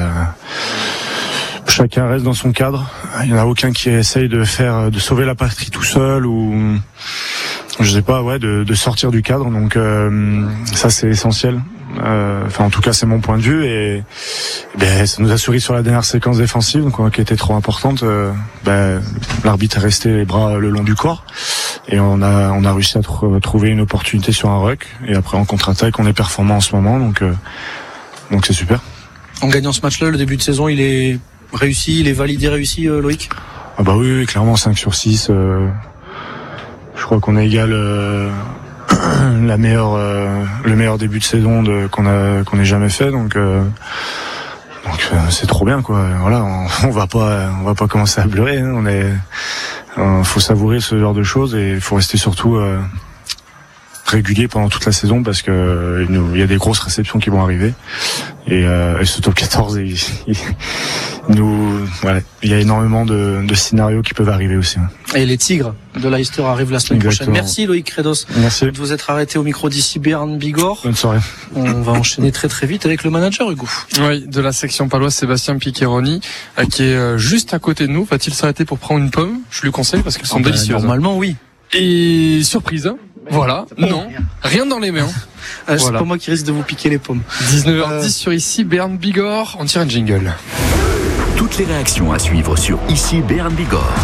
Chacun reste dans son cadre. Il n'y en a aucun qui essaye de sauver la patrie tout seul ou je sais pas, de sortir du cadre. Donc ça c'est essentiel. En tout cas c'est mon point de vue et ça nous a souri sur la dernière séquence défensive, donc qui était trop importante. L'arbitre est resté les bras le long du corps et on a réussi à trouver une opportunité sur un ruck et après en contre-attaque on est performant en ce moment, donc c'est super. En gagnant ce match-là, le début de saison il est réussi, il est validé réussi, Loïc? Oui, clairement 5 sur 6. Je crois qu'on égal le meilleur début de saison qu'on ait jamais fait, donc c'est trop bien quoi. Voilà, on va pas commencer à pleurer, hein. Faut savourer ce genre de choses et il faut rester surtout régulier pendant toute la saison parce que il y a des grosses réceptions qui vont arriver et ce top 14 il y a énormément de scénarios qui peuvent arriver aussi. Et les Tigres de Leicester arrivent la semaine prochaine. Merci Loïc Credoz. Merci de vous être arrêté au micro d'ici Béarn Bigorre. Bonne soirée. On va enchaîner très très vite avec le manager Hugo. Oui, de la section paloise, Sébastien Piccheroni, qui est juste à côté de nous. Va-t-il s'arrêter pour prendre une pomme? Je lui conseille parce qu'elles sont délicieuses. Normalement oui. Et surprise, Voilà, non, rien dans les mains. C'est pas moi qui risque de vous piquer les pommes. 19h10 sur ici, Béarn Bigorre, on tire un jingle. Toutes les réactions à suivre sur ici Béarn Bigorre.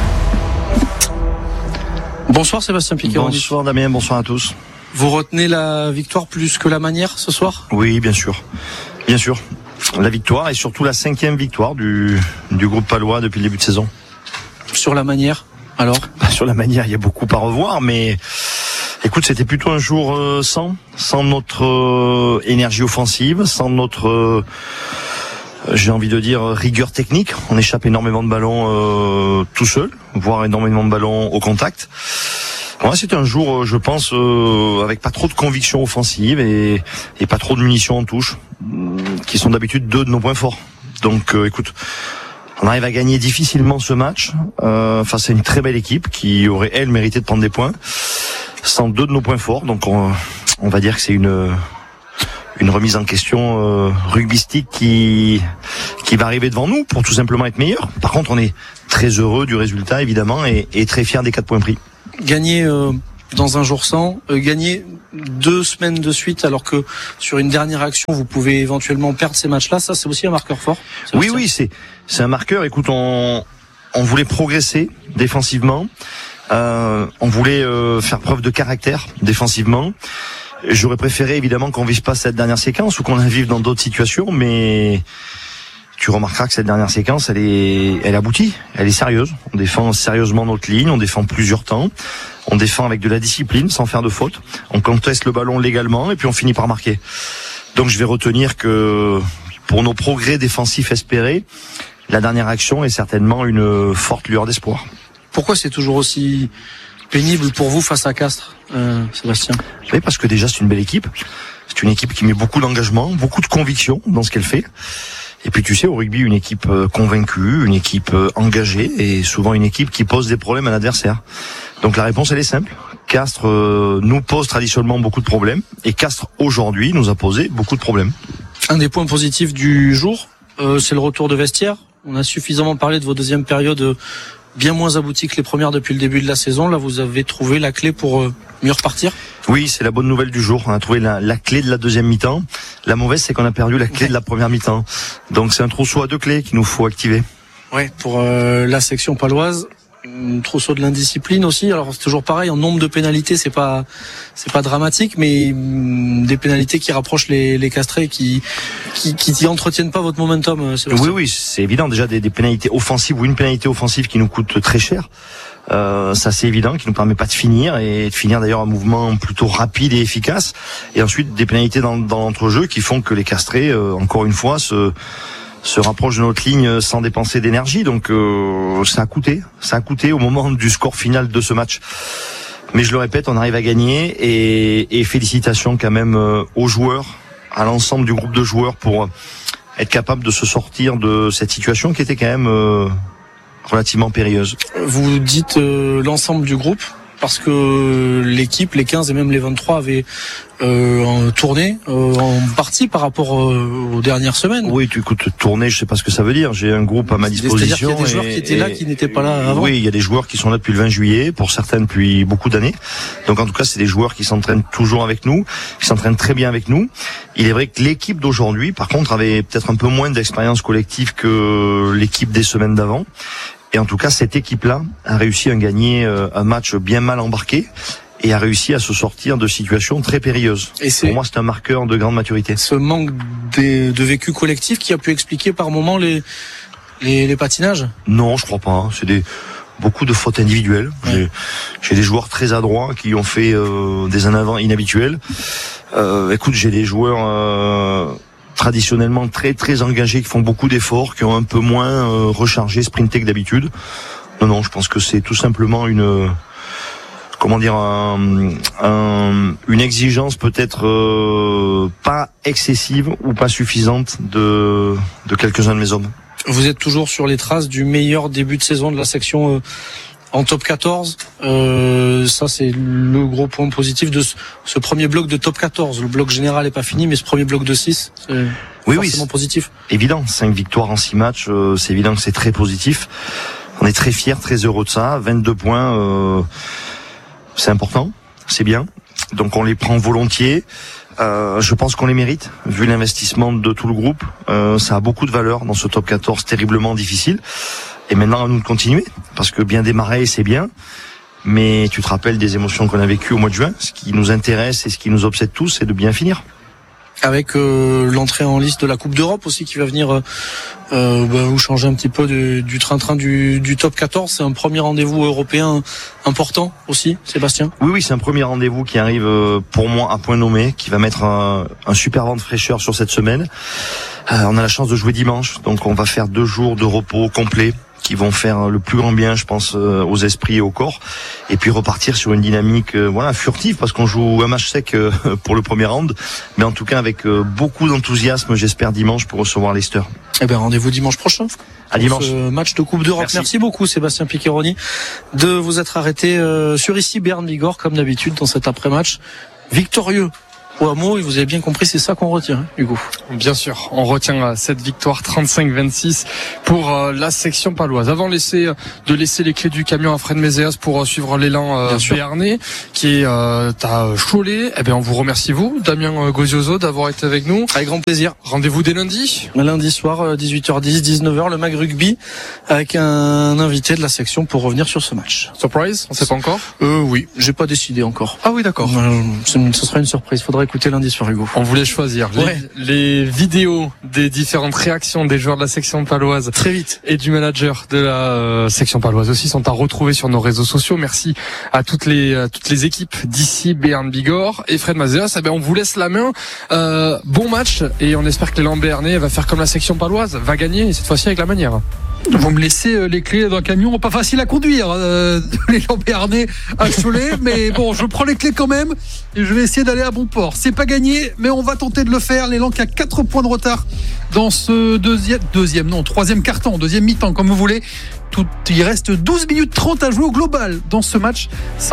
Bonsoir Sébastien Piquet. Bonsoir Damien, bonsoir à tous. Vous retenez la victoire plus que la manière ce soir ? Oui, bien sûr. Bien sûr. La victoire et surtout la 5e victoire du groupe palois depuis le début de saison. Sur la manière, alors ? Sur la manière, il y a beaucoup à revoir, mais écoute, c'était plutôt un jour sans notre énergie offensive, sans notre, j'ai envie de dire, rigueur technique. On échappe énormément de ballons tout seul, voire énormément de ballons au contact. Ouais, c'était un jour, je pense, avec pas trop de conviction offensive et pas trop de munitions en touche, qui sont d'habitude deux de nos points forts. Donc, écoute, on arrive à gagner difficilement ce match face à une très belle équipe qui aurait, elle, mérité de prendre des points, sans deux de nos points forts. Donc, on va dire que c'est une remise en question rugbystique qui va arriver devant nous pour tout simplement être meilleur. Par contre, on est très heureux du résultat, évidemment, et très fiers des 4 points pris. Gagner dans un jour sans, gagner 2 semaines de suite, alors que sur une dernière action, vous pouvez éventuellement perdre ces matchs-là, ça c'est aussi un marqueur fort. Oui, c'est un marqueur. Écoute, on voulait progresser défensivement, on voulait faire preuve de caractère défensivement. J'aurais préféré évidemment qu'on vive pas cette dernière séquence ou qu'on la vive dans d'autres situations, mais tu remarqueras que cette dernière séquence, elle aboutit, elle est sérieuse. On défend sérieusement notre ligne, on défend plusieurs temps, on défend avec de la discipline, sans faire de faute. On conteste le ballon légalement et puis on finit par marquer. Donc je vais retenir que pour nos progrès défensifs espérés, la dernière action est certainement une forte lueur d'espoir. Pourquoi c'est toujours aussi pénible pour vous face à Castres, Sébastien ? Oui, parce que déjà c'est une belle équipe. C'est une équipe qui met beaucoup d'engagement, beaucoup de conviction dans ce qu'elle fait. Et puis tu sais, au rugby, une équipe convaincue, une équipe engagée et souvent une équipe qui pose des problèmes à l'adversaire. Donc la réponse, elle est simple. Castres nous pose traditionnellement beaucoup de problèmes et Castres, aujourd'hui, nous a posé beaucoup de problèmes. Un des points positifs du jour, c'est le retour de vestiaire. On a suffisamment parlé de vos deuxièmes périodes bien moins abouties que les premières depuis le début de la saison. Là, vous avez trouvé la clé pour mieux repartir ? Oui, c'est la bonne nouvelle du jour. On a trouvé la clé de la deuxième mi-temps. La mauvaise, c'est qu'on a perdu la clé de la première mi-temps. Donc c'est un trousseau à 2 clés qu'il nous faut activer. Ouais, pour la section paloise, un trousseau de l'indiscipline aussi. Alors c'est toujours pareil, en nombre de pénalités, c'est pas dramatique, mais des pénalités qui rapprochent les castrés, qui entretiennent pas votre momentum. Oui, c'est évident. Déjà des pénalités offensives ou une pénalité offensive qui nous coûte très cher. Ça c'est évident, qui nous permet pas de finir et de finir d'ailleurs un mouvement plutôt rapide et efficace. Et ensuite des pénalités dans l'entrejeu qui font que les castrés, encore une fois, se rapprochent de notre ligne sans dépenser d'énergie. Donc ça a coûté au moment du score final de ce match. Mais je le répète, on arrive à gagner et félicitations quand même aux joueurs, à l'ensemble du groupe de joueurs pour être capable de se sortir de cette situation qui était quand même relativement périlleuse. Vous dites l'ensemble du groupe parce que l'équipe, les 15 et même les 23 avaient tourné en partie par rapport aux dernières semaines. Oui, écoute, tourner, je sais pas ce que ça veut dire. J'ai un groupe à ma disposition. C'est-à-dire qu'il y a des joueurs qui étaient là, qui n'étaient pas là avant. Oui, il y a des joueurs qui sont là depuis le 20 juillet, pour certains depuis beaucoup d'années. Donc en tout cas, c'est des joueurs qui s'entraînent toujours avec nous, qui s'entraînent très bien avec nous. Il est vrai que l'équipe d'aujourd'hui, par contre, avait peut-être un peu moins d'expérience collective que l'équipe des semaines d'avant. Et en tout cas, cette équipe-là a réussi à gagner un match bien mal embarqué et a réussi à se sortir de situations très périlleuses. Et pour moi, c'est un marqueur de grande maturité. Ce manque de vécu collectif qui a pu expliquer par moments les patinages ? Non, je crois pas. C'est beaucoup de fautes individuelles. Ouais. J'ai des joueurs très adroits qui ont fait des en avant inhabituels. Écoute, j'ai des joueurs traditionnellement très très engagés, qui font beaucoup d'efforts, qui ont un peu moins rechargé, sprinté que d'habitude. Non, je pense que c'est tout simplement une exigence peut-être pas excessive ou pas suffisante de quelques-uns de mes hommes. Vous êtes toujours sur les traces du meilleur début de saison de la section en top 14. Ça, c'est le gros point positif de ce premier bloc de top 14. Le bloc général n'est pas fini, mais ce premier bloc de 6, c'est forcément positif. Évident, 5 victoires en 6 matchs, c'est évident que c'est très positif. On est très fiers, très heureux de ça. 22 points, c'est important. c'est bien. Donc on les prend volontiers. Je pense qu'on les mérite, vu l'investissement de tout le groupe. Ça a beaucoup de valeur dans ce top 14 terriblement difficile. Et maintenant, à nous de continuer, parce que bien démarrer, c'est bien. Mais tu te rappelles des émotions qu'on a vécues au mois de juin. Ce qui nous intéresse et ce qui nous obsède tous, c'est de bien finir. Avec l'entrée en liste de la Coupe d'Europe aussi qui va venir vous changer un petit peu du train-train du top 14. C'est un premier rendez-vous européen important aussi, Sébastien. Oui, c'est un premier rendez-vous qui arrive pour moi à point nommé, qui va mettre un super vent de fraîcheur sur cette semaine. On a la chance de jouer dimanche, donc on va faire 2 jours de repos complet qui vont faire le plus grand bien, je pense, aux esprits et au corps, et puis repartir sur une dynamique furtive, parce qu'on joue un match sec pour le premier round, mais en tout cas avec beaucoup d'enthousiasme, j'espère, dimanche pour recevoir Leicester. Eh ben, rendez-vous dimanche prochain. À dimanche. Ce match de Coupe d'Europe. Merci beaucoup, Sébastien Piccheroni, de vous être arrêté sur ici Béarn Bigorre, comme d'habitude, dans cet après-match victorieux. Au hameau, et vous avez bien compris, c'est ça qu'on retient, Hugo. Bien sûr, on retient cette victoire 35-26 pour la section paloise. Avant de laisser les clés du camion à Fred Mézéas pour suivre l'élan béarnais qui est à Cholet, eh bien on vous remercie, vous, Damien Gozioso, d'avoir été avec nous. Avec grand plaisir. Rendez-vous dès lundi. Lundi soir, 18h10, 19h, le Mag Rugby, avec un invité de la section pour revenir sur ce match. Surprise, on sait pas encore? Oui, j'ai pas décidé encore. Ah oui, d'accord. Ce sera une surprise, faudra écouter lundi soir, Hugo. On voulait choisir les vidéos des différentes réactions des joueurs de la section paloise très vite et du manager de la section paloise aussi sont à retrouver sur nos réseaux sociaux. Merci à toutes les équipes d'ici Béarn Bigorre et Fred Mézéas. On vous laisse la main. Bon match, et on espère que l'élan béarnais va faire comme la section paloise, va gagner, et cette fois-ci avec la manière. Vous me laissez les clés d'un camion, pas facile à conduire, l'élan béarnais à Cholet, mais bon, je prends les clés quand même et je vais essayer d'aller à bon port. C'est pas gagné, mais on va tenter de le faire. L'élan qui a 4 points de retard dans ce troisième carton, deuxième mi-temps, comme vous voulez. Il reste 12 minutes 30 à jouer au global dans ce match,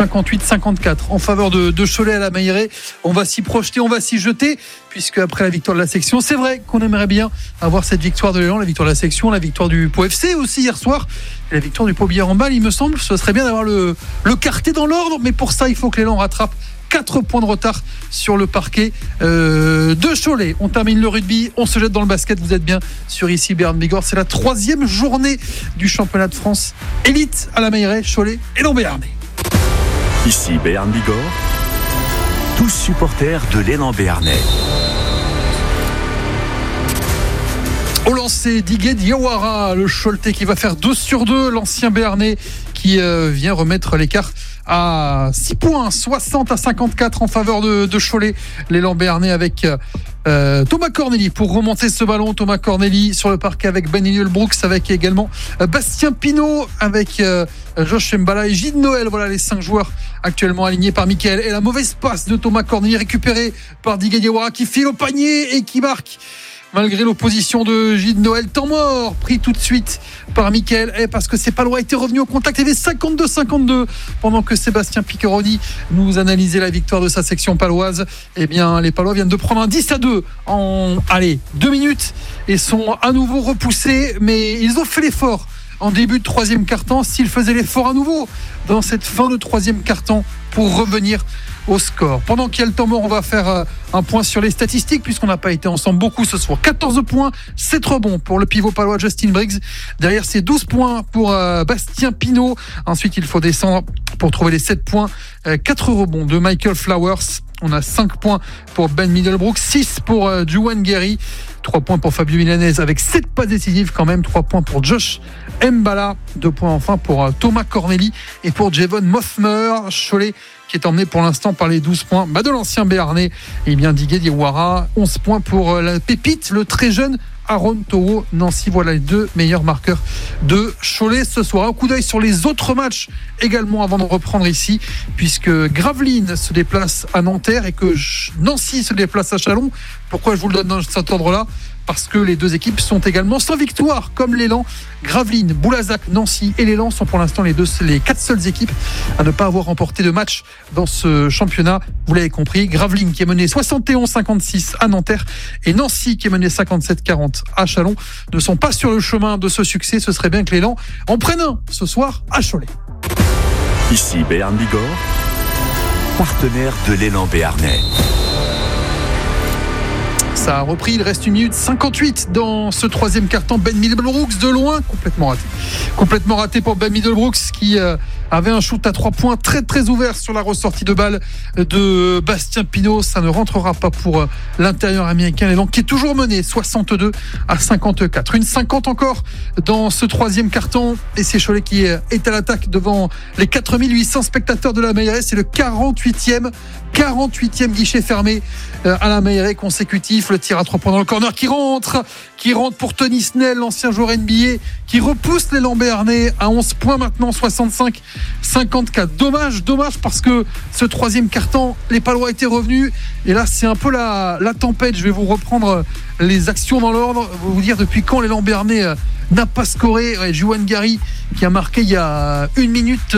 58-54 en faveur de Cholet à la Mailleret. On va s'y projeter, on va s'y jeter, puisque après la victoire de la section, c'est vrai qu'on aimerait bien avoir cette victoire de l'élan, la victoire de la section, la victoire du Pau FC aussi hier soir, et la victoire du Pau Billard en balle. Il me semble, ce serait bien d'avoir le quartet dans l'ordre, mais pour ça il faut que l'élan rattrape 4 points de retard sur le parquet de Cholet. On termine le rugby, on se jette dans le basket. Vous êtes bien sur ici Béarn Bigorre. C'est la 3e journée du championnat de France élite à la Mailleret, Cholet et l'élan béarnais. Ici Béarn Bigorre, tous supporters de l'élan béarnais. Au lancer d'Igued Diawara, le Choletais qui va faire 2-2, l'ancien béarnais qui vient remettre l'écart à 6 points, 60-54 en faveur de Cholet. L'élan béarnais avec Thomas Corneli pour remonter ce ballon. Thomas Corneli sur le parquet avec Ben Brooks, avec également Bastien Pinault, avec Josh Mbala et Gilles Noël. Voilà les 5 joueurs actuellement alignés par Mickaël. Et la mauvaise passe de Thomas Corneli récupérée par Digued Diawara qui file au panier et qui marque. Malgré l'opposition de Gilles Noël, temps mort pris tout de suite par Mickaël, parce que ses Palois étaient revenus au contact. Il y avait 52-52 pendant que Sébastien Piccheroni nous analysait la victoire de sa section paloise. Eh bien, les Palois viennent de prendre un 10-2 en 2 minutes et sont à nouveau repoussés, mais ils ont fait l'effort en début de 3e quart-temps. S'ils faisaient l'effort à nouveau dans cette fin de 3e quart-temps pour revenir au score. Pendant qu'il y a le temps mort, on va faire un point sur les statistiques, puisqu'on n'a pas été ensemble beaucoup ce soir. 14 points, 7 rebonds pour le pivot palois Justin Briggs. Derrière, c'est 12 points pour Bastien Pinault. Ensuite, il faut descendre pour trouver les 7 points. 4 rebonds de Michael Flowers. On a 5 points pour Ben Middlebrook, 6 pour Juwan Gary, 3 points pour Fabio Milanese avec 7 passes décisives quand même, 3 points pour Josh Mbala, 2 points enfin pour Thomas Corneli et pour Javon Mothmer. Cholet qui est emmené pour l'instant par les 12 points de l'ancien béarnais. Et bien Digued Diawara, 11 points pour la pépite, le très jeune Aaron Towo. Nancy, voilà les 2 meilleurs marqueurs de Cholet ce soir. Un coup d'œil sur les autres matchs également avant de reprendre ici, puisque Gravelines se déplace à Nanterre et que Nancy se déplace à Châlons. Pourquoi je vous le donne dans cet ordre-là ? Parce que les 2 équipes sont également sans victoire, comme l'élan. Gravelines, Boulazac, Nancy et l'élan sont pour l'instant les 4 seules équipes à ne pas avoir remporté de match dans ce championnat. Vous l'avez compris, Gravelines qui est mené 71-56 à Nanterre et Nancy qui est mené 57-40 à Châlons ne sont pas sur le chemin de ce succès. Ce serait bien que l'élan en prenne un ce soir à Cholet. Ici Béarn Bigorre, partenaire de l'élan béarnais. Ça a repris, il reste 1 minute 58 dans ce troisième quart-temps. Ben Middlebrooks de loin, complètement raté pour Ben Middlebrooks qui avait un shoot à 3 points très très ouvert sur la ressortie de balle de Bastien Pinault. Ça ne rentrera pas pour l'intérieur américain. L'élan qui est toujours mené 62-54. Une 50 encore dans ce troisième quart-temps et c'est Cholet qui est à l'attaque devant les 4800 spectateurs de la Meilleraie. C'est le 48e guichet fermé à la Meilleraie consécutif. Le tir à 3 points dans le corner qui rentre pour Tony Snell, l'ancien joueur NBA, qui repousse l'élan béarnais à 11 points maintenant, 65-54. Dommage parce que ce troisième quart-temps, les Palois étaient revenus et là c'est un peu la tempête. Je vais vous reprendre les actions dans l'ordre, vous dire depuis quand l'élan béarnais n'a pas scoré. Juan Gary qui a marqué il y a 1 minute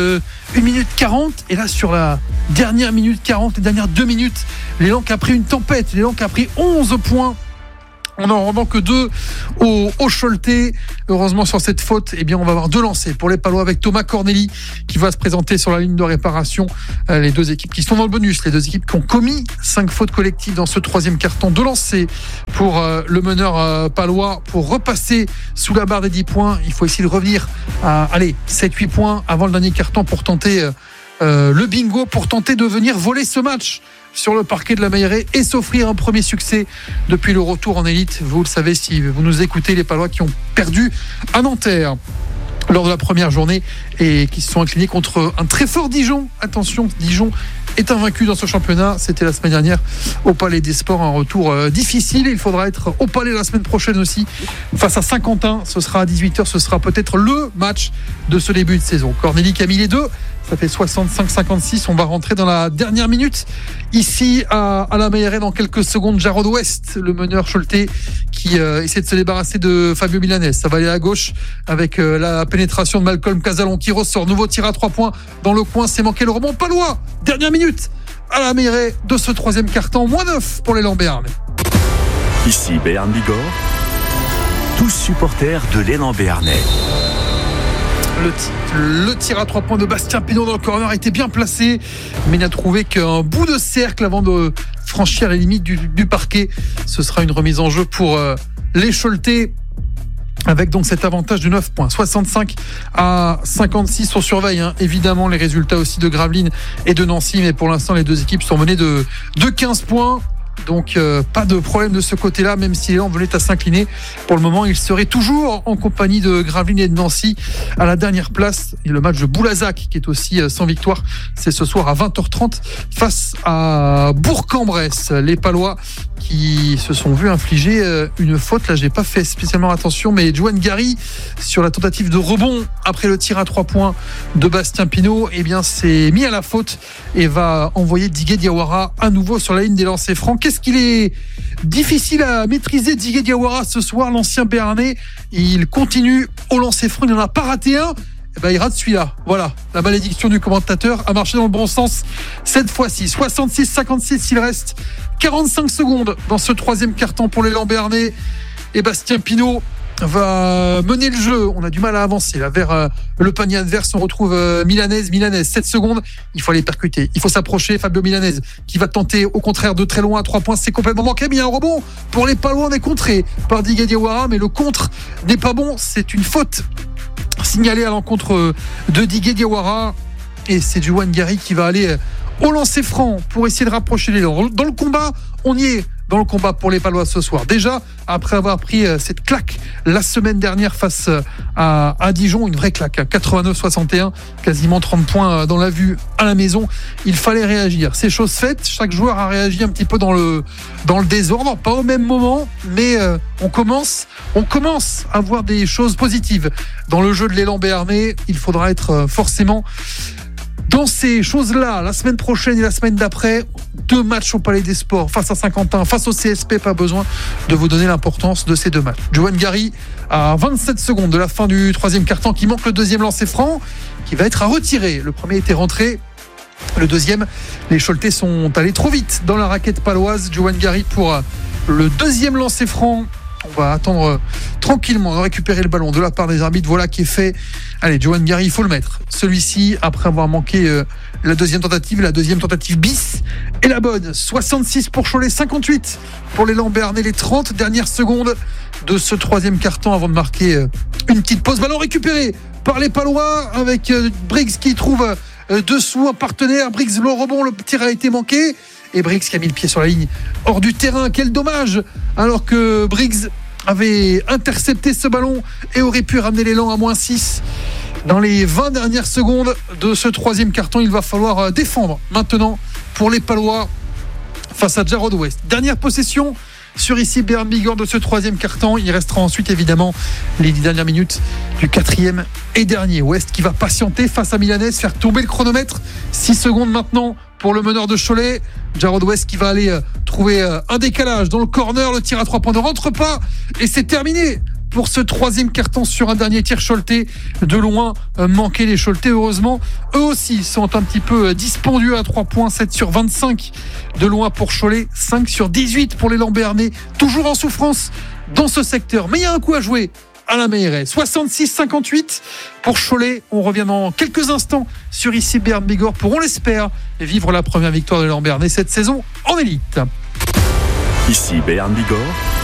40 et là sur la dernière minute 40, les dernières 2 minutes, l'élan qui a pris une tempête, l'élan qui a pris 11 points. On n'en revend que 2 au Choletais. Heureusement, sur cette faute, on va avoir 2 lancers pour les Palois avec Thomas Corneli qui va se présenter sur la ligne de réparation. Les 2 équipes qui sont dans le bonus, les 2 équipes qui ont commis 5 fautes collectives dans ce troisième quart-temps. 2 lancers pour le meneur palois pour repasser sous la barre des 10 points. Il faut essayer de revenir à 7-8 points avant le dernier quart-temps pour tenter le bingo, pour tenter de venir voler ce match sur le parquet de la Meilleraie et s'offrir un premier succès depuis le retour en élite. Vous le savez si vous nous écoutez, les Palois qui ont perdu à Nanterre lors de la première journée et qui se sont inclinés contre un très fort Dijon. Attention, Dijon est invaincu dans ce championnat. C'était la semaine dernière au Palais des Sports, un retour difficile. Il faudra être au Palais la semaine prochaine aussi face à Saint-Quentin. Ce sera à 18h, ce sera peut-être le match de ce début de saison. Corneli qui a mis les 2. Ça fait 65-56. On va rentrer dans la dernière minute ici à la Meilleraie dans quelques secondes. Jarrod West, le meneur choletais, qui essaie de se débarrasser de Fabio Milanès. Ça va aller à gauche avec la pénétration de Malcolm Casalon qui ressort. Nouveau tir à 3 points dans le coin. C'est manqué le rebond palois. Dernière minute à la Meilleraie de ce troisième quart-temps. -9 pour l'élan béarnais. Ici Béarn Bigorre, tous supporters de l'élan béarnais. Le tir à 3 points de Bastien Pinault dans le corner était bien placé, mais n'a trouvé qu'un bout de cercle avant de franchir les limites du parquet. Ce sera une remise en jeu pour les Choletais, avec donc cet avantage de 9 points. 65-56, on surveille évidemment les résultats aussi de Gravelines et de Nancy, mais pour l'instant les 2 équipes sont menées de 15 points. Donc pas de problème de ce côté-là, même si l'élan venait à s'incliner. Pour le moment, il serait toujours en compagnie de Gravelines et de Nancy à la dernière place. Et le match de Boulazac, qui est aussi sans victoire, c'est ce soir à 20h30 face à Bourg-en-Bresse. Les Palois qui se sont vus infliger une faute. Là, j'ai pas fait spécialement attention, mais Juan Gary, sur la tentative de rebond après le tir à 3 points de Bastien Pinault, s'est mis à la faute et va envoyer Diguet Diawara à nouveau sur la ligne des lancers francs. Qu'est-ce qu'il est difficile à maîtriser, Diguet Diawara, ce soir, l'ancien Béarnais. Il continue au lancer franc, il n'en a pas raté un. Il rate celui-là. Voilà, la malédiction du commentateur a marché dans le bon sens cette fois-ci. 66-56, il reste 45 secondes dans ce troisième quart-temps pour l'élan béarnais. Et Bastien Pinault va mener le jeu. On a du mal à avancer là vers le panier adverse. On retrouve Milanès, 7 secondes. Il faut aller percuter, il faut s'approcher. Fabio Milanès qui va tenter au contraire de très loin à 3 points. C'est complètement manqué, mais il y a un rebond pour les Palois. On est contré par Diguet Diawara, mais le contre n'est pas bon. C'est une faute signalée à l'encontre de Diguet Diawara. Et c'est Juan Gary qui va aller au lancer franc pour essayer de rapprocher les lances. Dans le combat, on y est dans le combat pour les Palois ce soir. Déjà, après avoir pris cette claque la semaine dernière face à Dijon, une vraie claque, 89-61, quasiment 30 points dans la vue à la maison. Il fallait réagir. C'est chose faite. Chaque joueur a réagi un petit peu dans le désordre, pas au même moment, mais on commence à voir des choses positives dans le jeu de l'élan béarnais. Il faudra être forcément dans ces choses-là, la semaine prochaine et la semaine d'après, 2 matchs au Palais des Sports, face à Saint-Quentin, face au CSP, pas besoin de vous donner l'importance de ces 2 matchs. Juan Gary, à 27 secondes de la fin du troisième quart-temps, qui manque le deuxième lancer franc, qui va être à retirer. Le premier était rentré, le deuxième, les Choletais sont allés trop vite dans la raquette paloise. Juan Gary pour le deuxième lancer franc On va attendre tranquillement de récupérer le ballon de la part des arbitres. Voilà qui est fait. Allez, Johan Garry, il faut le mettre. Celui-ci, après avoir manqué la deuxième tentative bis est la bonne. 66 pour Cholet, 58 pour l'élan Béarnais. Les 30 dernières secondes de ce troisième quart-temps avant de marquer une petite pause. Ballon récupéré par les Palois avec Briggs qui trouve dessous un partenaire. Briggs, le rebond, le tir a été manqué. Et Briggs qui a mis le pied sur la ligne hors du terrain. Quel dommage, alors que Briggs avait intercepté ce ballon et aurait pu ramener l'élan à -6. Dans les 20 dernières secondes de ce troisième quart-temps, il va falloir défendre maintenant pour les Palois face à Jarrod West. Dernière possession sur ici Béarn Bigorre de ce troisième quart-temps. Il restera ensuite évidemment les 10 dernières minutes du quatrième et dernier. West qui va patienter face à Milanès, faire tomber le chronomètre. 6 secondes maintenant pour le meneur de Cholet. Jarrod West qui va aller trouver un décalage dans le corner. Le tir à 3 points ne rentre pas et c'est terminé pour ce troisième quart-temps sur un dernier tir Choletais. De loin manqué les Choletais. Heureusement, eux aussi sont un petit peu dispendieux à 3 points. 7 sur 25 de loin pour Cholet. 5 sur 18 pour l'élan Béarnais. Toujours en souffrance dans ce secteur. Mais il y a un coup à jouer à la Meilleray. 66-58 pour Cholet. On revient dans quelques instants sur ici Béarn Bigorre pour, on l'espère, vivre la première victoire de l'élan Béarnais cette saison en élite. Ici Béarn Bigorre.